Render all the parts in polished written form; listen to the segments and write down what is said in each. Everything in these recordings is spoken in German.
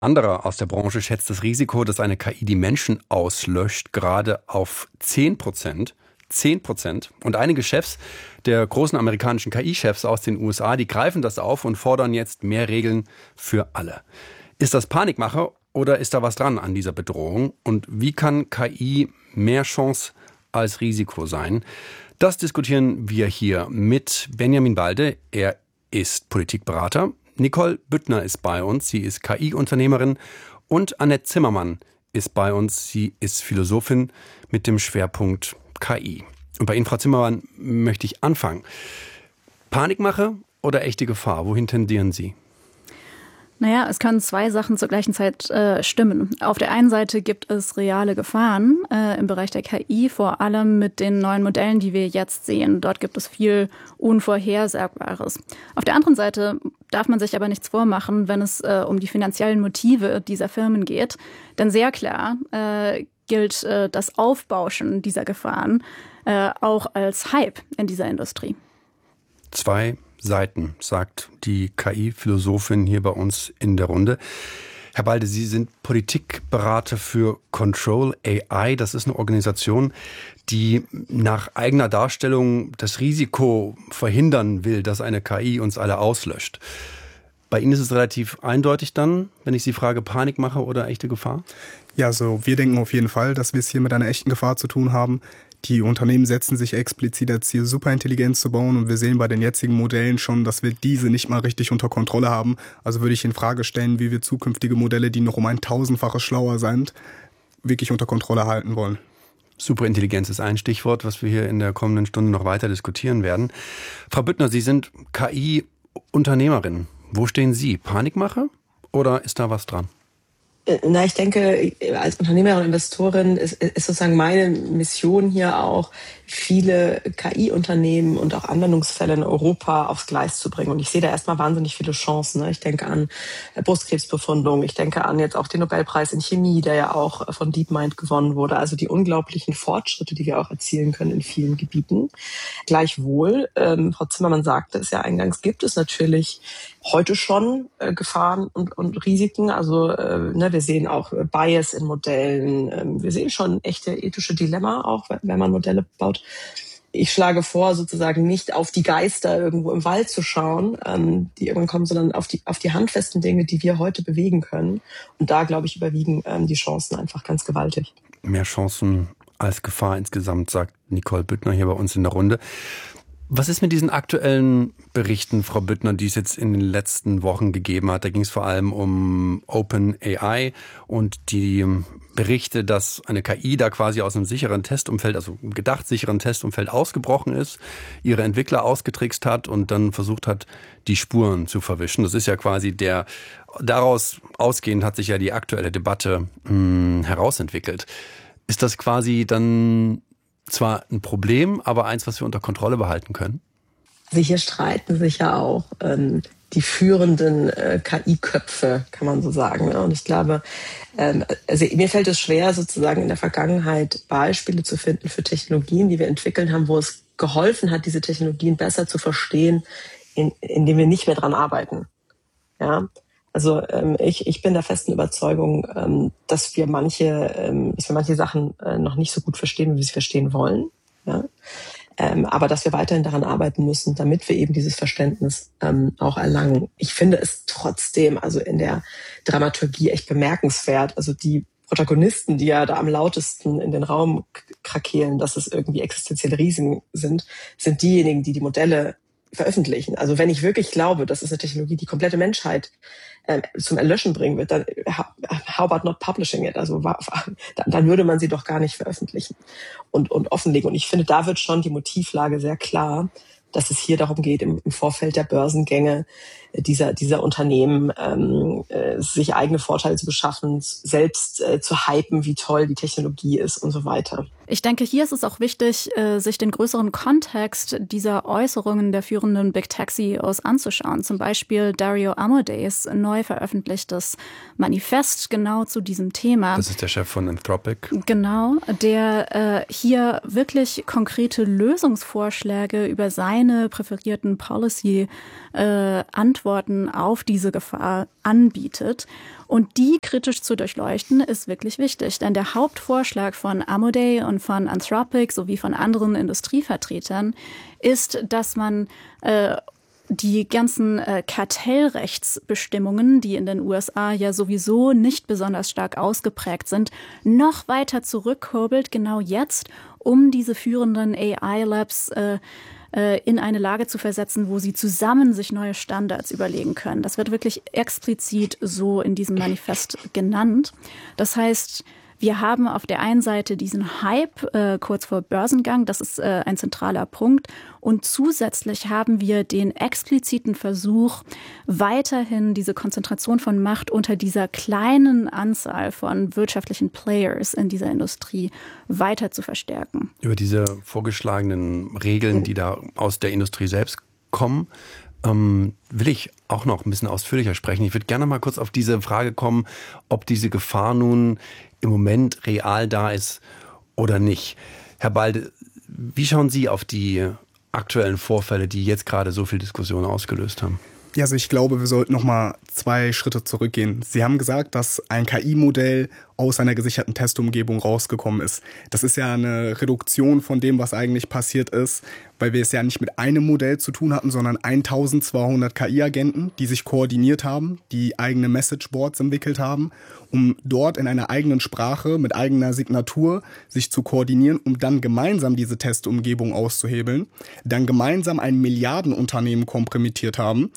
Anderer aus der Branche schätzt das Risiko, dass eine KI die Menschen auslöscht, gerade auf 10%. 10%. Und einige Chefs der großen amerikanischen KI-Chefs aus den USA, die greifen das auf und fordern jetzt mehr Regeln für alle. Ist das Panikmache oder ist da was dran an dieser Bedrohung? Und wie kann KI mehr Chance als Risiko sein? Das diskutieren wir hier mit Benjamin Balde. Er ist Politikberater. Nicole Büttner ist bei uns. Sie ist KI-Unternehmerin. Und Annette Zimmermann ist bei uns. Sie ist Philosophin mit dem Schwerpunkt KI. Und bei Ihnen, Frau Zimmermann, möchte ich anfangen. Panikmache oder echte Gefahr? Wohin tendieren Sie? Naja, es können zwei Sachen zur gleichen Zeit stimmen. Auf der einen Seite gibt es reale Gefahren im Bereich der KI, vor allem mit den neuen Modellen, die wir jetzt sehen. Dort gibt es viel Unvorhersagbares. Auf der anderen Seite darf man sich aber nichts vormachen, wenn es um die finanziellen Motive dieser Firmen geht. Denn sehr klar gilt das Aufbauschen dieser Gefahren auch als Hype in dieser Industrie. Zwei Seiten, sagt die KI-Philosophin hier bei uns in der Runde. Herr Balde, Sie sind Politikberater für Control AI. Das ist eine Organisation, die nach eigener Darstellung das Risiko verhindern will, dass eine KI uns alle auslöscht. Bei Ihnen ist es relativ eindeutig dann, wenn ich Sie frage, Panikmache oder echte Gefahr? Ja, also wir denken auf jeden Fall, dass wir es hier mit einer echten Gefahr zu tun haben. Die Unternehmen setzen sich explizit als Ziel, Superintelligenz zu bauen und wir sehen bei den jetzigen Modellen schon, dass wir diese nicht mal richtig unter Kontrolle haben. Also würde ich in Frage stellen, wie wir zukünftige Modelle, die noch um ein 1000-faches schlauer sind, wirklich unter Kontrolle halten wollen. Superintelligenz ist ein Stichwort, was wir hier in der kommenden Stunde noch weiter diskutieren werden. Frau Büttner, Sie sind KI-Unternehmerin. Wo stehen Sie? Panikmache oder ist da was dran? Na, ich denke, als Unternehmerin und Investorin ist sozusagen meine Mission hier auch, viele KI-Unternehmen und auch Anwendungsfälle in Europa aufs Gleis zu bringen. Und ich sehe da erstmal wahnsinnig viele Chancen. Ich denke an Brustkrebsbefundung, ich denke an jetzt auch den Nobelpreis in Chemie, der ja auch von DeepMind gewonnen wurde. Also die unglaublichen Fortschritte, die wir auch erzielen können in vielen Gebieten. Gleichwohl, Frau Zimmermann sagte es ja eingangs, gibt es natürlich heute schon Gefahren und Risiken. Also wir sehen auch Bias in Modellen. Wir sehen schon echte ethische Dilemma, auch wenn man Modelle baut. Ich schlage vor, sozusagen nicht auf die Geister irgendwo im Wald zu schauen, die irgendwann kommen, sondern auf die handfesten Dinge, die wir heute bewegen können. Und da, glaube ich, überwiegen die Chancen einfach ganz gewaltig. Mehr Chancen als Gefahr insgesamt, sagt Nicole Büttner hier bei uns in der Runde. Was ist mit diesen aktuellen Berichten, Frau Büttner, die es jetzt in den letzten Wochen gegeben hat? Da ging es vor allem um OpenAI und die Berichte, dass eine KI da quasi aus einem sicheren Testumfeld, also gedacht sicheren Testumfeld ausgebrochen ist, ihre Entwickler ausgetrickst hat und dann versucht hat, die Spuren zu verwischen. Das ist ja quasi daraus ausgehend hat sich ja die aktuelle Debatte herausentwickelt. Ist das quasi dann zwar ein Problem, aber eins, was wir unter Kontrolle behalten können? Also hier streiten sich ja auch die führenden KI-Köpfe, kann man so sagen. Ne? Und ich glaube, also mir fällt es schwer, sozusagen in der Vergangenheit Beispiele zu finden für Technologien, die wir entwickelt haben, wo es geholfen hat, diese Technologien besser zu verstehen, indem wir nicht mehr dran arbeiten. Ja. Also ich bin der festen Überzeugung, dass wir manche Sachen noch nicht so gut verstehen, wie wir sie verstehen wollen. Ja? Aber dass wir weiterhin daran arbeiten müssen, damit wir eben dieses Verständnis auch erlangen. Ich finde es trotzdem, also in der Dramaturgie echt bemerkenswert. Also die Protagonisten, die ja da am lautesten in den Raum krakeelen, dass es irgendwie existenzielle Risiken sind diejenigen, die die Modelle veröffentlichen. Also wenn ich wirklich glaube, das ist eine Technologie, die komplette Menschheit zum Erlöschen bringen wird, dann how about not publishing it? Also dann würde man sie doch gar nicht veröffentlichen und offenlegen. Und ich finde, da wird schon die Motivlage sehr klar, dass es hier darum geht, im Vorfeld der Börsengänge dieser Unternehmen sich eigene Vorteile zu beschaffen, selbst zu hypen, wie toll die Technologie ist und so weiter. Ich denke, hier ist es auch wichtig, sich den größeren Kontext dieser Äußerungen der führenden Big Tech CEOs anzuschauen. Zum Beispiel Dario Amodei's neu veröffentlichtes Manifest genau zu diesem Thema. Das ist der Chef von Anthropic. Genau, der hier wirklich konkrete Lösungsvorschläge über seine präferierten Policy-Antworten Antworten auf diese Gefahr anbietet. Und die kritisch zu durchleuchten, ist wirklich wichtig. Denn der Hauptvorschlag von Amodei und von Anthropic sowie von anderen Industrievertretern ist, dass man die ganzen Kartellrechtsbestimmungen, die in den USA ja sowieso nicht besonders stark ausgeprägt sind, noch weiter zurückkurbelt, genau jetzt, um diese führenden AI-Labs in eine Lage zu versetzen, wo sie zusammen sich neue Standards überlegen können. Das wird wirklich explizit so in diesem Manifest genannt. Das heißt, wir haben auf der einen Seite diesen Hype kurz vor Börsengang, das ist ein zentraler Punkt. Und zusätzlich haben wir den expliziten Versuch, weiterhin diese Konzentration von Macht unter dieser kleinen Anzahl von wirtschaftlichen Players in dieser Industrie weiter zu verstärken. Über diese vorgeschlagenen Regeln, die da aus der Industrie selbst kommen, will ich auch noch ein bisschen ausführlicher sprechen. Ich würde gerne mal kurz auf diese Frage kommen, ob diese Gefahr nun im Moment real da ist oder nicht. Herr Balde, wie schauen Sie auf die aktuellen Vorfälle, die jetzt gerade so viel Diskussion ausgelöst haben? Ja, also ich glaube, wir sollten noch mal 2 Schritte zurückgehen. Sie haben gesagt, dass ein KI-Modell aus einer gesicherten Testumgebung rausgekommen ist. Das ist ja eine Reduktion von dem, was eigentlich passiert ist, weil wir es ja nicht mit einem Modell zu tun hatten, sondern 1200 KI-Agenten, die sich koordiniert haben, die eigene Messageboards entwickelt haben, um dort in einer eigenen Sprache mit eigener Signatur sich zu koordinieren, um dann gemeinsam diese Testumgebung auszuhebeln, dann gemeinsam ein Milliardenunternehmen kompromittiert haben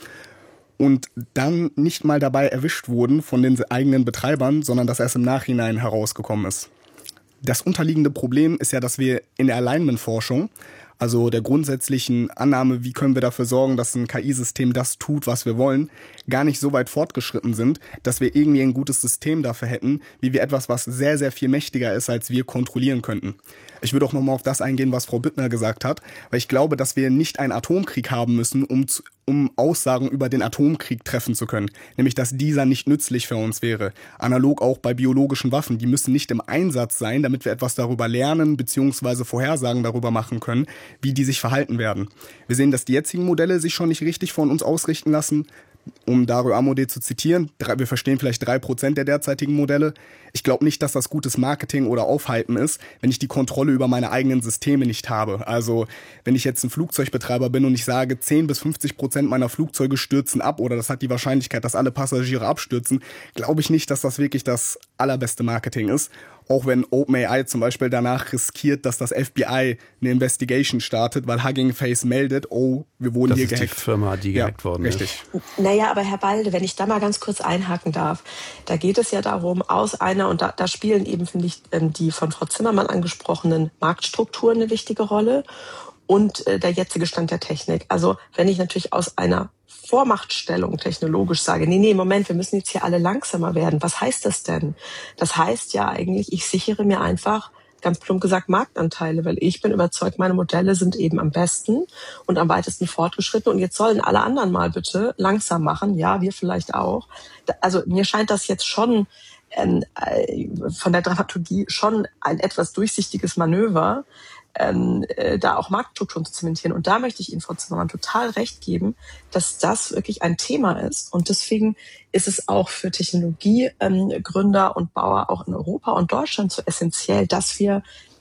und dann nicht mal dabei erwischt wurden von den eigenen Betreibern, sondern dass erst im Nachhinein herausgekommen ist. Das unterliegende Problem ist ja, dass wir in der Alignment-Forschung, also der grundsätzlichen Annahme, wie können wir dafür sorgen, dass ein KI-System das tut, was wir wollen, gar nicht so weit fortgeschritten sind, dass wir irgendwie ein gutes System dafür hätten, wie wir etwas, was sehr, sehr viel mächtiger ist, als wir kontrollieren könnten. Ich würde auch nochmal auf das eingehen, was Frau Büttner gesagt hat, weil ich glaube, dass wir nicht einen Atomkrieg haben müssen, um Aussagen über den Atomkrieg treffen zu können. Nämlich, dass dieser nicht nützlich für uns wäre. Analog auch bei biologischen Waffen. Die müssen nicht im Einsatz sein, damit wir etwas darüber lernen bzw. Vorhersagen darüber machen können, wie die sich verhalten werden. Wir sehen, dass die jetzigen Modelle sich schon nicht richtig von uns ausrichten lassen. Um Dario Amodei zu zitieren, wir verstehen vielleicht 3% der derzeitigen Modelle. Ich glaube nicht, dass das gutes Marketing oder Aufhypen ist, wenn ich die Kontrolle über meine eigenen Systeme nicht habe. Also wenn ich jetzt ein Flugzeugbetreiber bin und ich sage, 10-50% meiner Flugzeuge stürzen ab oder das hat die Wahrscheinlichkeit, dass alle Passagiere abstürzen, glaube ich nicht, dass das wirklich das allerbeste Marketing ist. Auch wenn OpenAI zum Beispiel danach riskiert, dass das FBI eine Investigation startet, weil Hugging Face meldet, oh, wir wurden hier gehackt. Das ist die Firma, die gehackt worden ist. Richtig. Naja, aber Herr Balde, wenn ich da mal ganz kurz einhaken darf, da geht es ja darum, aus einer, und da spielen eben, finde ich, die von Frau Zimmermann angesprochenen Marktstrukturen eine wichtige Rolle und der jetzige Stand der Technik. Also wenn ich natürlich aus einer Vormachtstellung technologisch sage, nee, Moment, wir müssen jetzt hier alle langsamer werden. Was heißt das denn? Das heißt ja eigentlich, ich sichere mir einfach, ganz plump gesagt, Marktanteile, weil ich bin überzeugt, meine Modelle sind eben am besten und am weitesten fortgeschritten und jetzt sollen alle anderen mal bitte langsam machen. Ja, wir vielleicht auch. Also mir scheint das jetzt schon von der Dramaturgie schon ein etwas durchsichtiges Manöver, da auch Marktstrukturen zu zementieren. Und da möchte ich Ihnen, Frau Zimmermann, total recht geben, dass das wirklich ein Thema ist. Und deswegen ist es auch für Technologiegründer und Bauer auch in Europa und Deutschland so essentiell, dass wir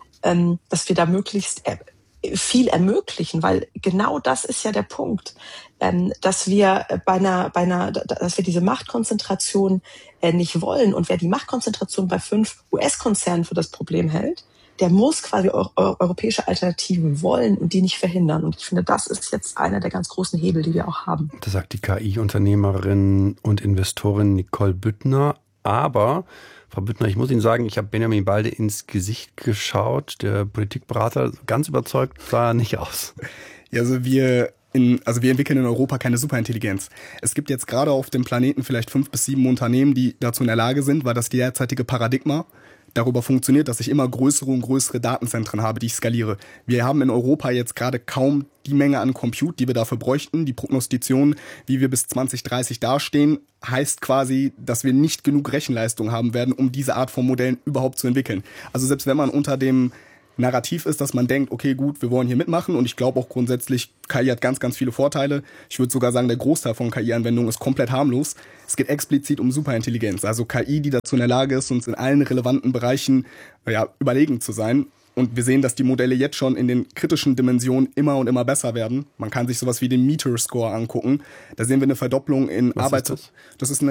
da möglichst viel ermöglichen, weil genau das ist ja der Punkt, dass wir dass wir diese Machtkonzentration nicht wollen. Und wer die Machtkonzentration bei 5 US-Konzernen für das Problem hält, der muss quasi europäische Alternativen wollen und die nicht verhindern. Und ich finde, das ist jetzt einer der ganz großen Hebel, die wir auch haben. Das sagt die KI-Unternehmerin und Investorin Nicole Büttner. Aber, Frau Büttner, ich muss Ihnen sagen, ich habe Benjamin Balde ins Gesicht geschaut. Der Politikberater, ganz überzeugt sah er nicht aus. Ja, also wir entwickeln in Europa keine Superintelligenz. Es gibt jetzt gerade auf dem Planeten vielleicht 5 bis 7 Unternehmen, die dazu in der Lage sind, weil das derzeitige Paradigma darüber funktioniert, dass ich immer größere und größere Datenzentren habe, die ich skaliere. Wir haben in Europa jetzt gerade kaum die Menge an Compute, die wir dafür bräuchten. Die Prognostition, wie wir bis 2030 dastehen, heißt quasi, dass wir nicht genug Rechenleistung haben werden, um diese Art von Modellen überhaupt zu entwickeln. Also selbst wenn man unter dem Narrativ ist, dass man denkt, okay, gut, wir wollen hier mitmachen und ich glaube auch grundsätzlich, KI hat ganz, ganz viele Vorteile. Ich würde sogar sagen, der Großteil von KI-Anwendungen ist komplett harmlos. Es geht explizit um Superintelligenz, also KI, die dazu in der Lage ist, uns in allen relevanten Bereichen überlegen zu sein. Und wir sehen, dass die Modelle jetzt schon in den kritischen Dimensionen immer und immer besser werden. Man kann sich sowas wie den Meter-Score angucken. Da sehen wir eine Verdopplung in Arbeit. Das ist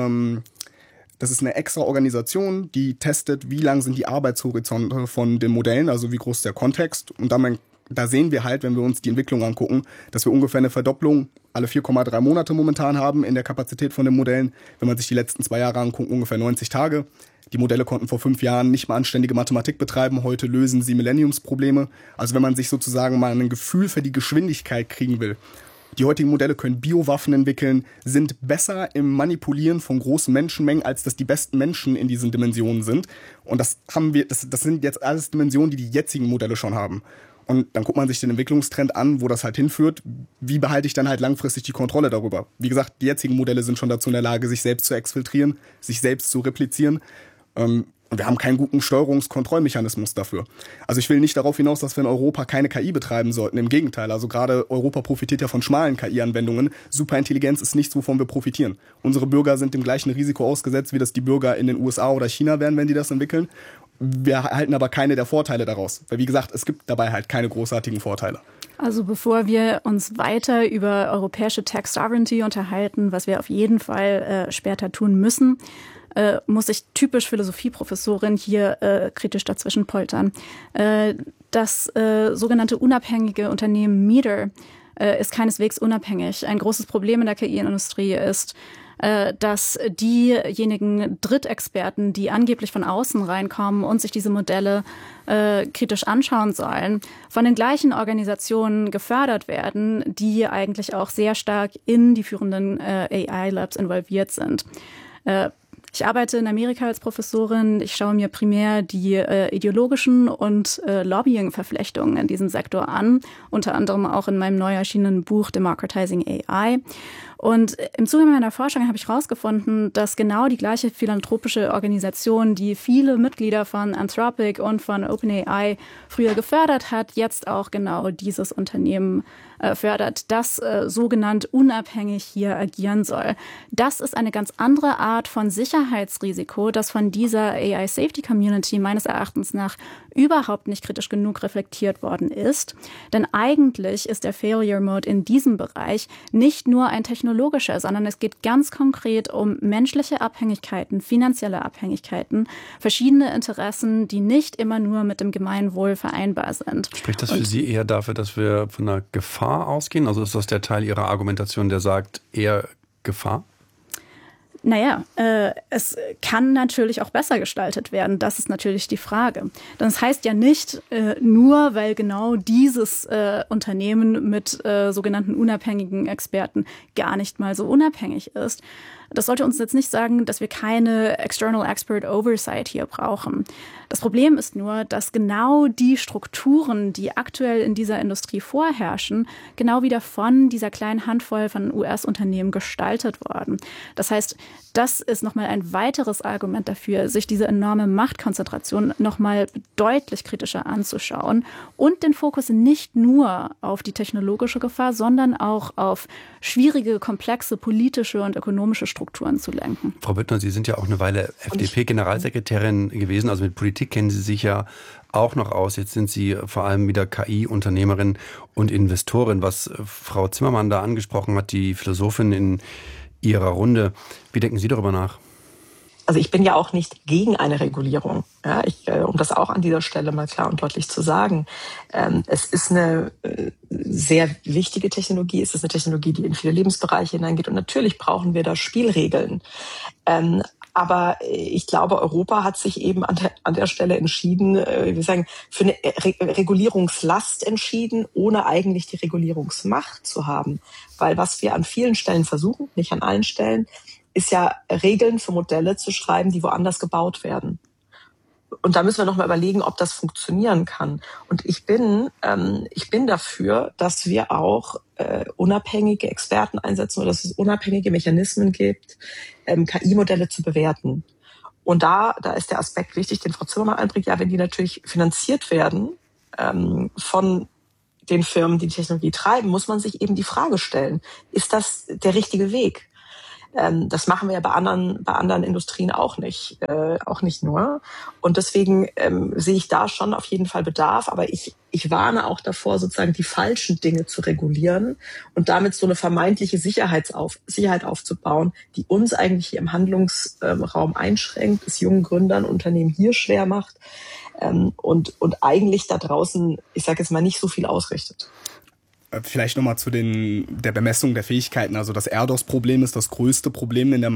eine extra Organisation, die testet, wie lang sind die Arbeitshorizonte von den Modellen, also wie groß ist der Kontext. Und da sehen wir halt, wenn wir uns die Entwicklung angucken, dass wir ungefähr eine Verdopplung alle 4,3 Monate momentan haben in der Kapazität von den Modellen. Wenn man sich die letzten 2 Jahre anguckt, ungefähr 90 Tage. Die Modelle konnten vor 5 Jahren nicht mal anständige Mathematik betreiben. Heute lösen sie Millenniumsprobleme. Also wenn man sich sozusagen mal ein Gefühl für die Geschwindigkeit kriegen will. Die heutigen Modelle können Biowaffen entwickeln, sind besser im Manipulieren von großen Menschenmengen, als dass die besten Menschen in diesen Dimensionen sind. Und das sind jetzt alles Dimensionen, die die jetzigen Modelle schon haben. Und dann guckt man sich den Entwicklungstrend an, wo das halt hinführt. Wie behalte ich dann halt langfristig die Kontrolle darüber? Wie gesagt, die jetzigen Modelle sind schon dazu in der Lage, sich selbst zu exfiltrieren, sich selbst zu replizieren. Und wir haben keinen guten Steuerungskontrollmechanismus dafür. Also ich will nicht darauf hinaus, dass wir in Europa keine KI betreiben sollten. Im Gegenteil, also gerade Europa profitiert ja von schmalen KI-Anwendungen. Superintelligenz ist nichts, wovon wir profitieren. Unsere Bürger sind dem gleichen Risiko ausgesetzt, wie das die Bürger in den USA oder China wären, wenn die das entwickeln. Wir erhalten aber keine der Vorteile daraus. Weil wie gesagt, es gibt dabei halt keine großartigen Vorteile. Also bevor wir uns weiter über europäische Tech Sovereignty unterhalten, was wir auf jeden Fall später tun müssen, muss ich typisch Philosophieprofessorin hier kritisch dazwischen poltern. Das sogenannte unabhängige Unternehmen Meter ist keineswegs unabhängig. Ein großes Problem in der KI-Industrie ist, dass diejenigen Drittexperten, die angeblich von außen reinkommen und sich diese Modelle kritisch anschauen sollen, von den gleichen Organisationen gefördert werden, die eigentlich auch sehr stark in die führenden AI-Labs involviert sind. Ich arbeite in Amerika als Professorin. Ich schaue mir primär die ideologischen und Lobbying-Verflechtungen in diesem Sektor an, unter anderem auch in meinem neu erschienenen Buch Democratizing AI. Und im Zuge meiner Forschung habe ich herausgefunden, dass genau die gleiche philanthropische Organisation, die viele Mitglieder von Anthropic und von OpenAI früher gefördert hat, jetzt auch genau dieses Unternehmen fördert, das sogenannt unabhängig hier agieren soll. Das ist eine ganz andere Art von Sicherheitsrisiko, das von dieser AI-Safety-Community meines Erachtens nach überhaupt nicht kritisch genug reflektiert worden ist. Denn eigentlich ist der Failure Mode in diesem Bereich nicht nur ein technologischer, sondern es geht ganz konkret um menschliche Abhängigkeiten, finanzielle Abhängigkeiten, verschiedene Interessen, die nicht immer nur mit dem Gemeinwohl vereinbar sind. Spricht das für Sie eher dafür, dass wir von einer Gefahr ausgehen? Also ist das der Teil Ihrer Argumentation, der sagt, eher Gefahr? Naja, es kann natürlich auch besser gestaltet werden. Das ist natürlich die Frage. Das heißt ja nicht, nur weil genau dieses Unternehmen mit sogenannten unabhängigen Experten gar nicht mal so unabhängig ist. Das sollte uns jetzt nicht sagen, dass wir keine External Expert Oversight hier brauchen. Das Problem ist nur, dass genau die Strukturen, die aktuell in dieser Industrie vorherrschen, genau wieder von dieser kleinen Handvoll von US-Unternehmen gestaltet worden. Das heißt, das ist nochmal ein weiteres Argument dafür, sich diese enorme Machtkonzentration nochmal deutlich kritischer anzuschauen und den Fokus nicht nur auf die technologische Gefahr, sondern auch auf schwierige, komplexe politische und ökonomische Strukturen zu lenken. Frau Büttner, Sie sind ja auch eine Weile FDP-Generalsekretärin gewesen, also mit Politik kennen Sie sich ja auch noch aus. Jetzt sind Sie vor allem wieder KI-Unternehmerin und Investorin, was Frau Zimmermann da angesprochen hat, die Philosophin in Ihrer Runde. Wie denken Sie darüber nach? Also ich bin ja auch nicht gegen eine Regulierung. Ja, um das auch an dieser Stelle mal klar und deutlich zu sagen. Es ist eine sehr wichtige Technologie. Es ist eine Technologie, die in viele Lebensbereiche hineingeht. Und natürlich brauchen wir da Spielregeln. Aber ich glaube, Europa hat sich eben an der Stelle entschieden, für eine Regulierungslast entschieden, ohne eigentlich die Regulierungsmacht zu haben. Weil was wir an vielen Stellen versuchen, nicht an allen Stellen, ist ja Regeln für Modelle zu schreiben, die woanders gebaut werden. Und da müssen wir noch mal überlegen, ob das funktionieren kann. Und ich bin dafür, dass wir auch unabhängige Experten einsetzen oder dass es unabhängige Mechanismen gibt, KI-Modelle zu bewerten. Und da ist der Aspekt wichtig, den Frau Zimmermann einbringt, ja, wenn die natürlich finanziert werden von den Firmen, die die Technologie treiben, muss man sich eben die Frage stellen, ist das der richtige Weg? Das machen wir ja bei anderen Industrien auch nicht nur. Und deswegen sehe ich da schon auf jeden Fall Bedarf. Aber ich warne auch davor, sozusagen die falschen Dinge zu regulieren und damit so eine vermeintliche Sicherheit aufzubauen, die uns eigentlich hier im Handlungsraum einschränkt, es jungen Gründern, Unternehmen hier schwer macht und eigentlich da draußen, ich sage jetzt mal, nicht so viel ausrichtet. Vielleicht nochmal zu der Bemessung der Fähigkeiten. Also das Erdos-Problem ist das größte Problem in der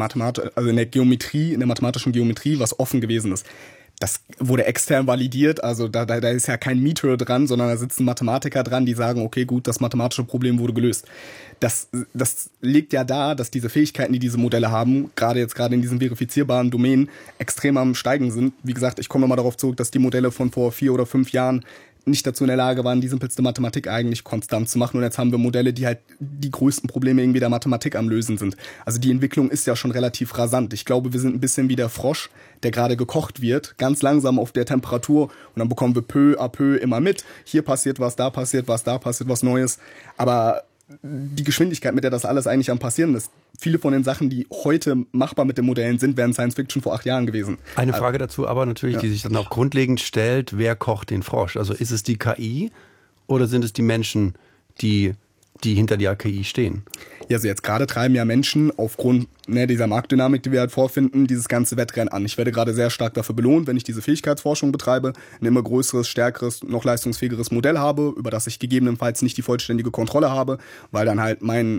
mathematischen Geometrie, was offen gewesen ist. Das wurde extern validiert, also da ist ja kein Meter dran, sondern da sitzen Mathematiker dran, die sagen, okay, gut, das mathematische Problem wurde gelöst. Das liegt ja da, dass diese Fähigkeiten, die diese Modelle haben, gerade in diesen verifizierbaren Domänen, extrem am Steigen sind. Wie gesagt, ich komme nochmal darauf zurück, dass die Modelle von vor 4 oder 5 Jahren nicht dazu in der Lage waren, die simpelste Mathematik eigentlich konstant zu machen. Und jetzt haben wir Modelle, die halt die größten Probleme irgendwie der Mathematik am Lösen sind. Also die Entwicklung ist ja schon relativ rasant. Ich glaube, wir sind ein bisschen wie der Frosch, der gerade gekocht wird, ganz langsam auf der Temperatur. Und dann bekommen wir peu à peu immer mit. Hier passiert was, da passiert was Neues. Aber die Geschwindigkeit, mit der das alles eigentlich am Passieren ist, viele von den Sachen, die heute machbar mit den Modellen sind, wären Science Fiction vor 8 Jahren gewesen. Eine Frage dazu aber natürlich, die sich dann auch grundlegend stellt, wer kocht den Frosch? Also ist es die KI oder sind es die Menschen, die hinter der KI stehen? Ja, also jetzt gerade treiben ja Menschen aufgrund dieser Marktdynamik, die wir halt vorfinden, dieses ganze Wettrennen an. Ich werde gerade sehr stark dafür belohnt, wenn ich diese Fähigkeitsforschung betreibe, ein immer größeres, stärkeres, noch leistungsfähigeres Modell habe, über das ich gegebenenfalls nicht die vollständige Kontrolle habe, weil dann halt meine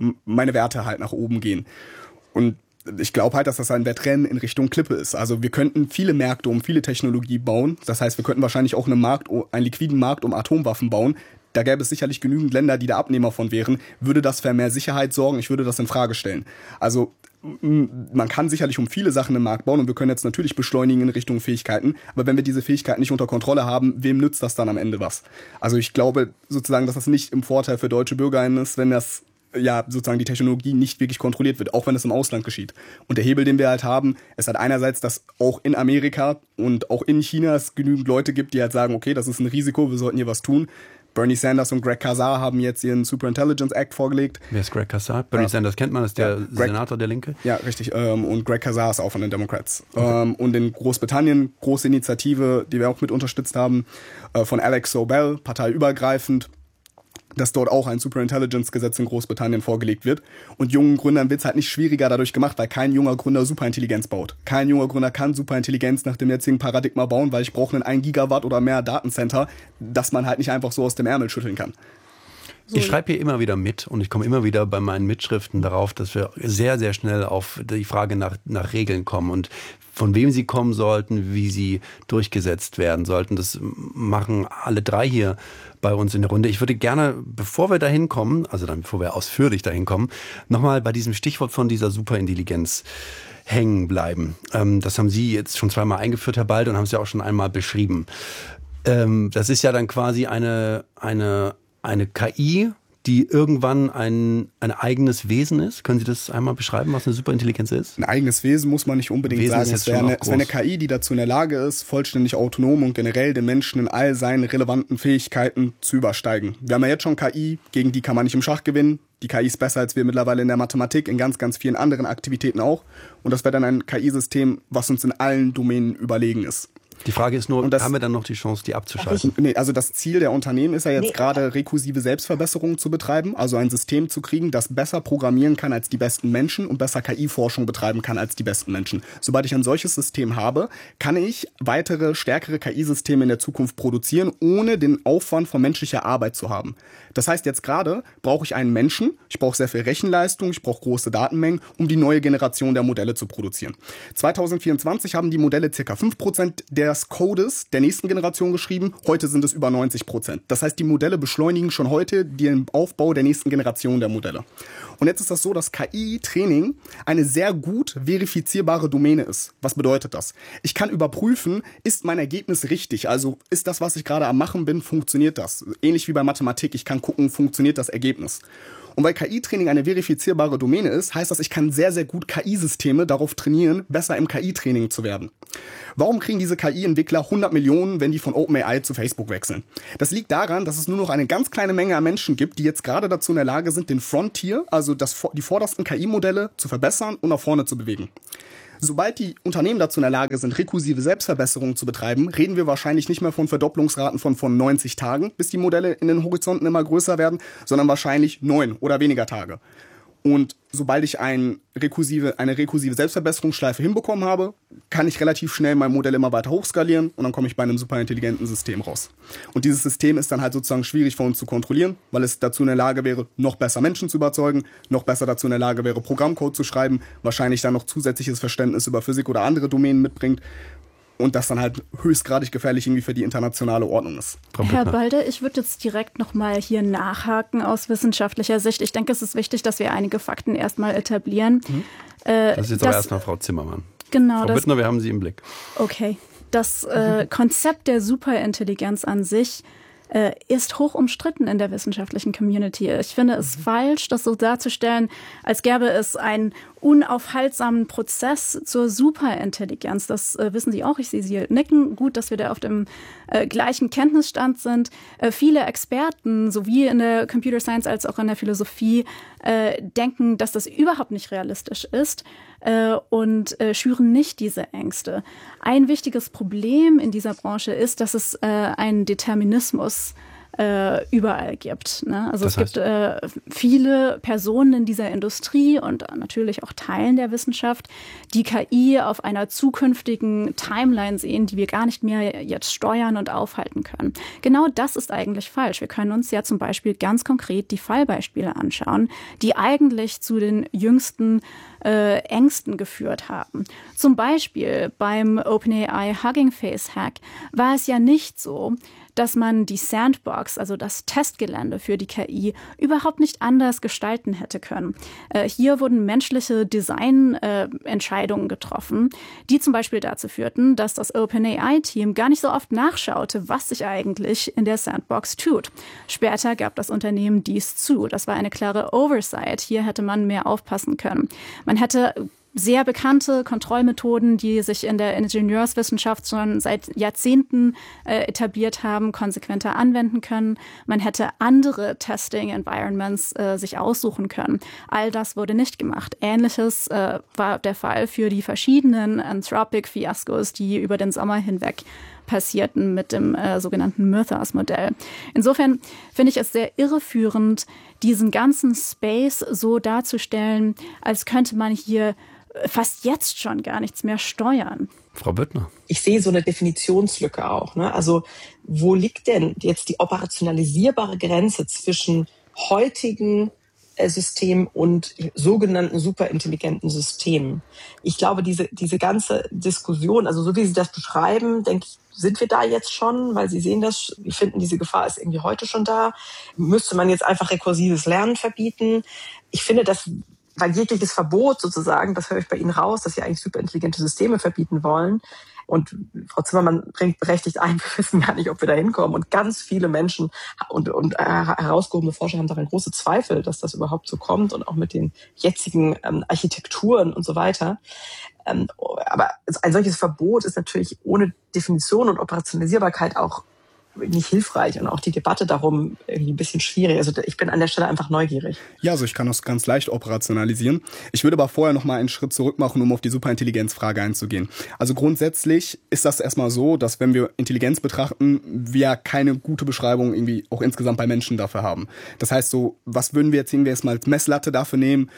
Werte halt nach oben gehen. Und ich glaube halt, dass das ein Wettrennen in Richtung Klippe ist. Also wir könnten viele Märkte um viele Technologie bauen. Das heißt, wir könnten wahrscheinlich auch einen liquiden Markt um Atomwaffen bauen. Da gäbe es sicherlich genügend Länder, die da Abnehmer von wären. Würde das für mehr Sicherheit sorgen? Ich würde das in Frage stellen. Also man kann sicherlich um viele Sachen im Markt bauen und wir können jetzt natürlich beschleunigen in Richtung Fähigkeiten. Aber wenn wir diese Fähigkeiten nicht unter Kontrolle haben, wem nützt das dann am Ende was? Also ich glaube sozusagen, dass das nicht im Vorteil für deutsche BürgerInnen ist, wenn das sozusagen die Technologie nicht wirklich kontrolliert wird, auch wenn es im Ausland geschieht. Und der Hebel, den wir halt haben, ist halt einerseits, dass auch in Amerika und auch in China es genügend Leute gibt, die halt sagen, okay, das ist ein Risiko, wir sollten hier was tun. Bernie Sanders und Greg Casar haben jetzt ihren Superintelligence Act vorgelegt. Wer ist Greg Casar? Bernie Sanders kennt man, ist der Senator der Linke. Ja, richtig. Und Greg Casar ist auch von den Democrats. Okay. Und in Großbritannien, große Initiative, die wir auch mit unterstützt haben, von Alex Sobel, parteiübergreifend, dass dort auch ein Superintelligence-Gesetz in Großbritannien vorgelegt wird. Und jungen Gründern wird es halt nicht schwieriger dadurch gemacht, weil kein junger Gründer Superintelligenz baut. Kein junger Gründer kann Superintelligenz nach dem jetzigen Paradigma bauen, weil ich brauche einen 1 Gigawatt oder mehr Datencenter, das man halt nicht einfach so aus dem Ärmel schütteln kann. Ich schreibe hier immer wieder mit und ich komme immer wieder bei meinen Mitschriften darauf, dass wir sehr, sehr schnell auf die Frage nach Regeln kommen und von wem sie kommen sollten, wie sie durchgesetzt werden sollten. Das machen alle 3 hier bei uns in der Runde. Ich würde gerne, bevor wir dahin kommen, also dann bevor wir ausführlich dahin kommen, nochmal bei diesem Stichwort von dieser Superintelligenz hängen bleiben. Das haben Sie jetzt schon 2-mal eingeführt, Herr Balde, und haben es ja auch schon einmal beschrieben. Das ist ja dann quasi eine KI, die irgendwann ein eigenes Wesen ist. Können Sie das einmal beschreiben, was eine Superintelligenz ist? Ein eigenes Wesen muss man nicht unbedingt sagen. Es wäre eine KI, die dazu in der Lage ist, vollständig autonom und generell den Menschen in all seinen relevanten Fähigkeiten zu übersteigen. Wir haben ja jetzt schon KI, gegen die kann man nicht im Schach gewinnen. Die KI ist besser als wir mittlerweile in der Mathematik, in ganz, ganz vielen anderen Aktivitäten auch. Und das wäre dann ein KI-System, was uns in allen Domänen überlegen ist. Die Frage ist nur, haben wir dann noch die Chance, die abzuschalten? Nee, also das Ziel der Unternehmen ist ja jetzt gerade rekursive Selbstverbesserungen zu betreiben, also ein System zu kriegen, das besser programmieren kann als die besten Menschen und besser KI-Forschung betreiben kann als die besten Menschen. Sobald ich ein solches System habe, kann ich weitere, stärkere KI-Systeme in der Zukunft produzieren, ohne den Aufwand von menschlicher Arbeit zu haben. Das heißt, jetzt gerade brauche ich einen Menschen, ich brauche sehr viel Rechenleistung, ich brauche große Datenmengen, um die neue Generation der Modelle zu produzieren. 2024 haben die Modelle ca. 5% des Codes der nächsten Generation geschrieben, heute sind es über 90%. Das heißt, die Modelle beschleunigen schon heute den Aufbau der nächsten Generation der Modelle. Und jetzt ist das so, dass KI-Training eine sehr gut verifizierbare Domäne ist. Was bedeutet das? Ich kann überprüfen, ist mein Ergebnis richtig? Also ist das, was ich gerade am Machen bin, funktioniert das? Ähnlich wie bei Mathematik, ich kann gucken, funktioniert das Ergebnis? Und weil KI-Training eine verifizierbare Domäne ist, heißt das, ich kann sehr, sehr gut KI-Systeme darauf trainieren, besser im KI-Training zu werden. Warum kriegen diese KI-Entwickler 100 Millionen, wenn die von OpenAI zu Facebook wechseln? Das liegt daran, dass es nur noch eine ganz kleine Menge an Menschen gibt, die jetzt gerade dazu in der Lage sind, den Frontier, also die vordersten KI-Modelle zu verbessern und nach vorne zu bewegen. Sobald die Unternehmen dazu in der Lage sind, rekursive Selbstverbesserungen zu betreiben, reden wir wahrscheinlich nicht mehr von Verdopplungsraten von 90 Tagen, bis die Modelle in den Horizonten immer größer werden, sondern wahrscheinlich 9 oder weniger Tage. Und sobald ich eine rekursive Selbstverbesserungsschleife hinbekommen habe, kann ich relativ schnell mein Modell immer weiter hochskalieren und dann komme ich bei einem superintelligenten System raus. Und dieses System ist dann halt sozusagen schwierig für uns zu kontrollieren, weil es dazu in der Lage wäre, noch besser Menschen zu überzeugen, noch besser dazu in der Lage wäre, Programmcode zu schreiben, wahrscheinlich dann noch zusätzliches Verständnis über Physik oder andere Domänen mitbringt. Und das dann halt höchstgradig gefährlich irgendwie für die internationale Ordnung ist. Herr Balde, ich würde jetzt direkt nochmal hier nachhaken aus wissenschaftlicher Sicht. Ich denke, es ist wichtig, dass wir einige Fakten erstmal etablieren. Das ist jetzt aber erstmal Frau Zimmermann. Genau. Frau Büttner, wir haben Sie im Blick. Okay. Das Konzept der Superintelligenz an sich ist hoch umstritten in der wissenschaftlichen Community. Ich finde es falsch, das so darzustellen, als gäbe es einen unaufhaltsamen Prozess zur Superintelligenz. Das wissen Sie auch. Ich sehe Sie nicken. Gut, dass wir da auf dem gleichen Kenntnisstand sind. Viele Experten, sowie in der Computer Science als auch in der Philosophie, denken, dass das überhaupt nicht realistisch ist und schüren nicht diese Ängste. Ein wichtiges Problem in dieser Branche ist, dass es einen Determinismus überall gibt. Ne? Also das heißt, es gibt viele Personen in dieser Industrie und natürlich auch Teilen der Wissenschaft, die KI auf einer zukünftigen Timeline sehen, die wir gar nicht mehr jetzt steuern und aufhalten können. Genau das ist eigentlich falsch. Wir können uns ja zum Beispiel ganz konkret die Fallbeispiele anschauen, die eigentlich zu den jüngsten Ängsten geführt haben. Zum Beispiel beim OpenAI Hugging Face Hack war es ja nicht so, dass man die Sandbox, also das Testgelände für die KI, überhaupt nicht anders gestalten hätte können. Hier wurden menschliche Designentscheidungen getroffen, die zum Beispiel dazu führten, dass das OpenAI-Team gar nicht so oft nachschaute, was sich eigentlich in der Sandbox tut. Später gab das Unternehmen dies zu. Das war eine klare Oversight. Hier hätte man mehr aufpassen können. Man hätte sehr bekannte Kontrollmethoden, die sich in der Ingenieurswissenschaft schon seit Jahrzehnten etabliert haben, konsequenter anwenden können. Man hätte andere Testing-Environments sich aussuchen können. All das wurde nicht gemacht. Ähnliches war der Fall für die verschiedenen Anthropic-Fiaskos, die über den Sommer hinweg passierten mit dem sogenannten Mythos-Modell. Insofern finde ich es sehr irreführend, diesen ganzen Space so darzustellen, als könnte man hier fast jetzt schon gar nichts mehr steuern. Frau Büttner. Ich sehe so eine Definitionslücke auch. Ne? Also wo liegt denn jetzt die operationalisierbare Grenze zwischen heutigen Systemen und sogenannten superintelligenten Systemen? Ich glaube, diese ganze Diskussion, also so wie Sie das beschreiben, denke ich, sind wir da jetzt schon, weil Sie sehen das, wir finden, diese Gefahr ist irgendwie heute schon da. Müsste man jetzt einfach rekursives Lernen verbieten? Ich finde, weil jegliches Verbot sozusagen, das höre ich bei Ihnen raus, dass Sie eigentlich superintelligente Systeme verbieten wollen. Und Frau Zimmermann bringt berechtigt ein, wir wissen gar nicht, ob wir da hinkommen. Und ganz viele Menschen und herausgehobene Forscher haben daran große Zweifel, dass das überhaupt so kommt und auch mit den jetzigen Architekturen und so weiter. Aber ein solches Verbot ist natürlich ohne Definition und Operationalisierbarkeit auch nicht hilfreich und auch die Debatte darum irgendwie ein bisschen schwierig. Also ich bin an der Stelle einfach neugierig. Ja, also ich kann das ganz leicht operationalisieren. Ich würde aber vorher noch mal einen Schritt zurück machen, um auf die Superintelligenzfrage einzugehen. Also grundsätzlich ist das erstmal so, dass wenn wir Intelligenz betrachten, wir keine gute Beschreibung irgendwie auch insgesamt bei Menschen dafür haben. Das heißt so, was würden wir jetzt irgendwie erstmal als Messlatte dafür nehmen?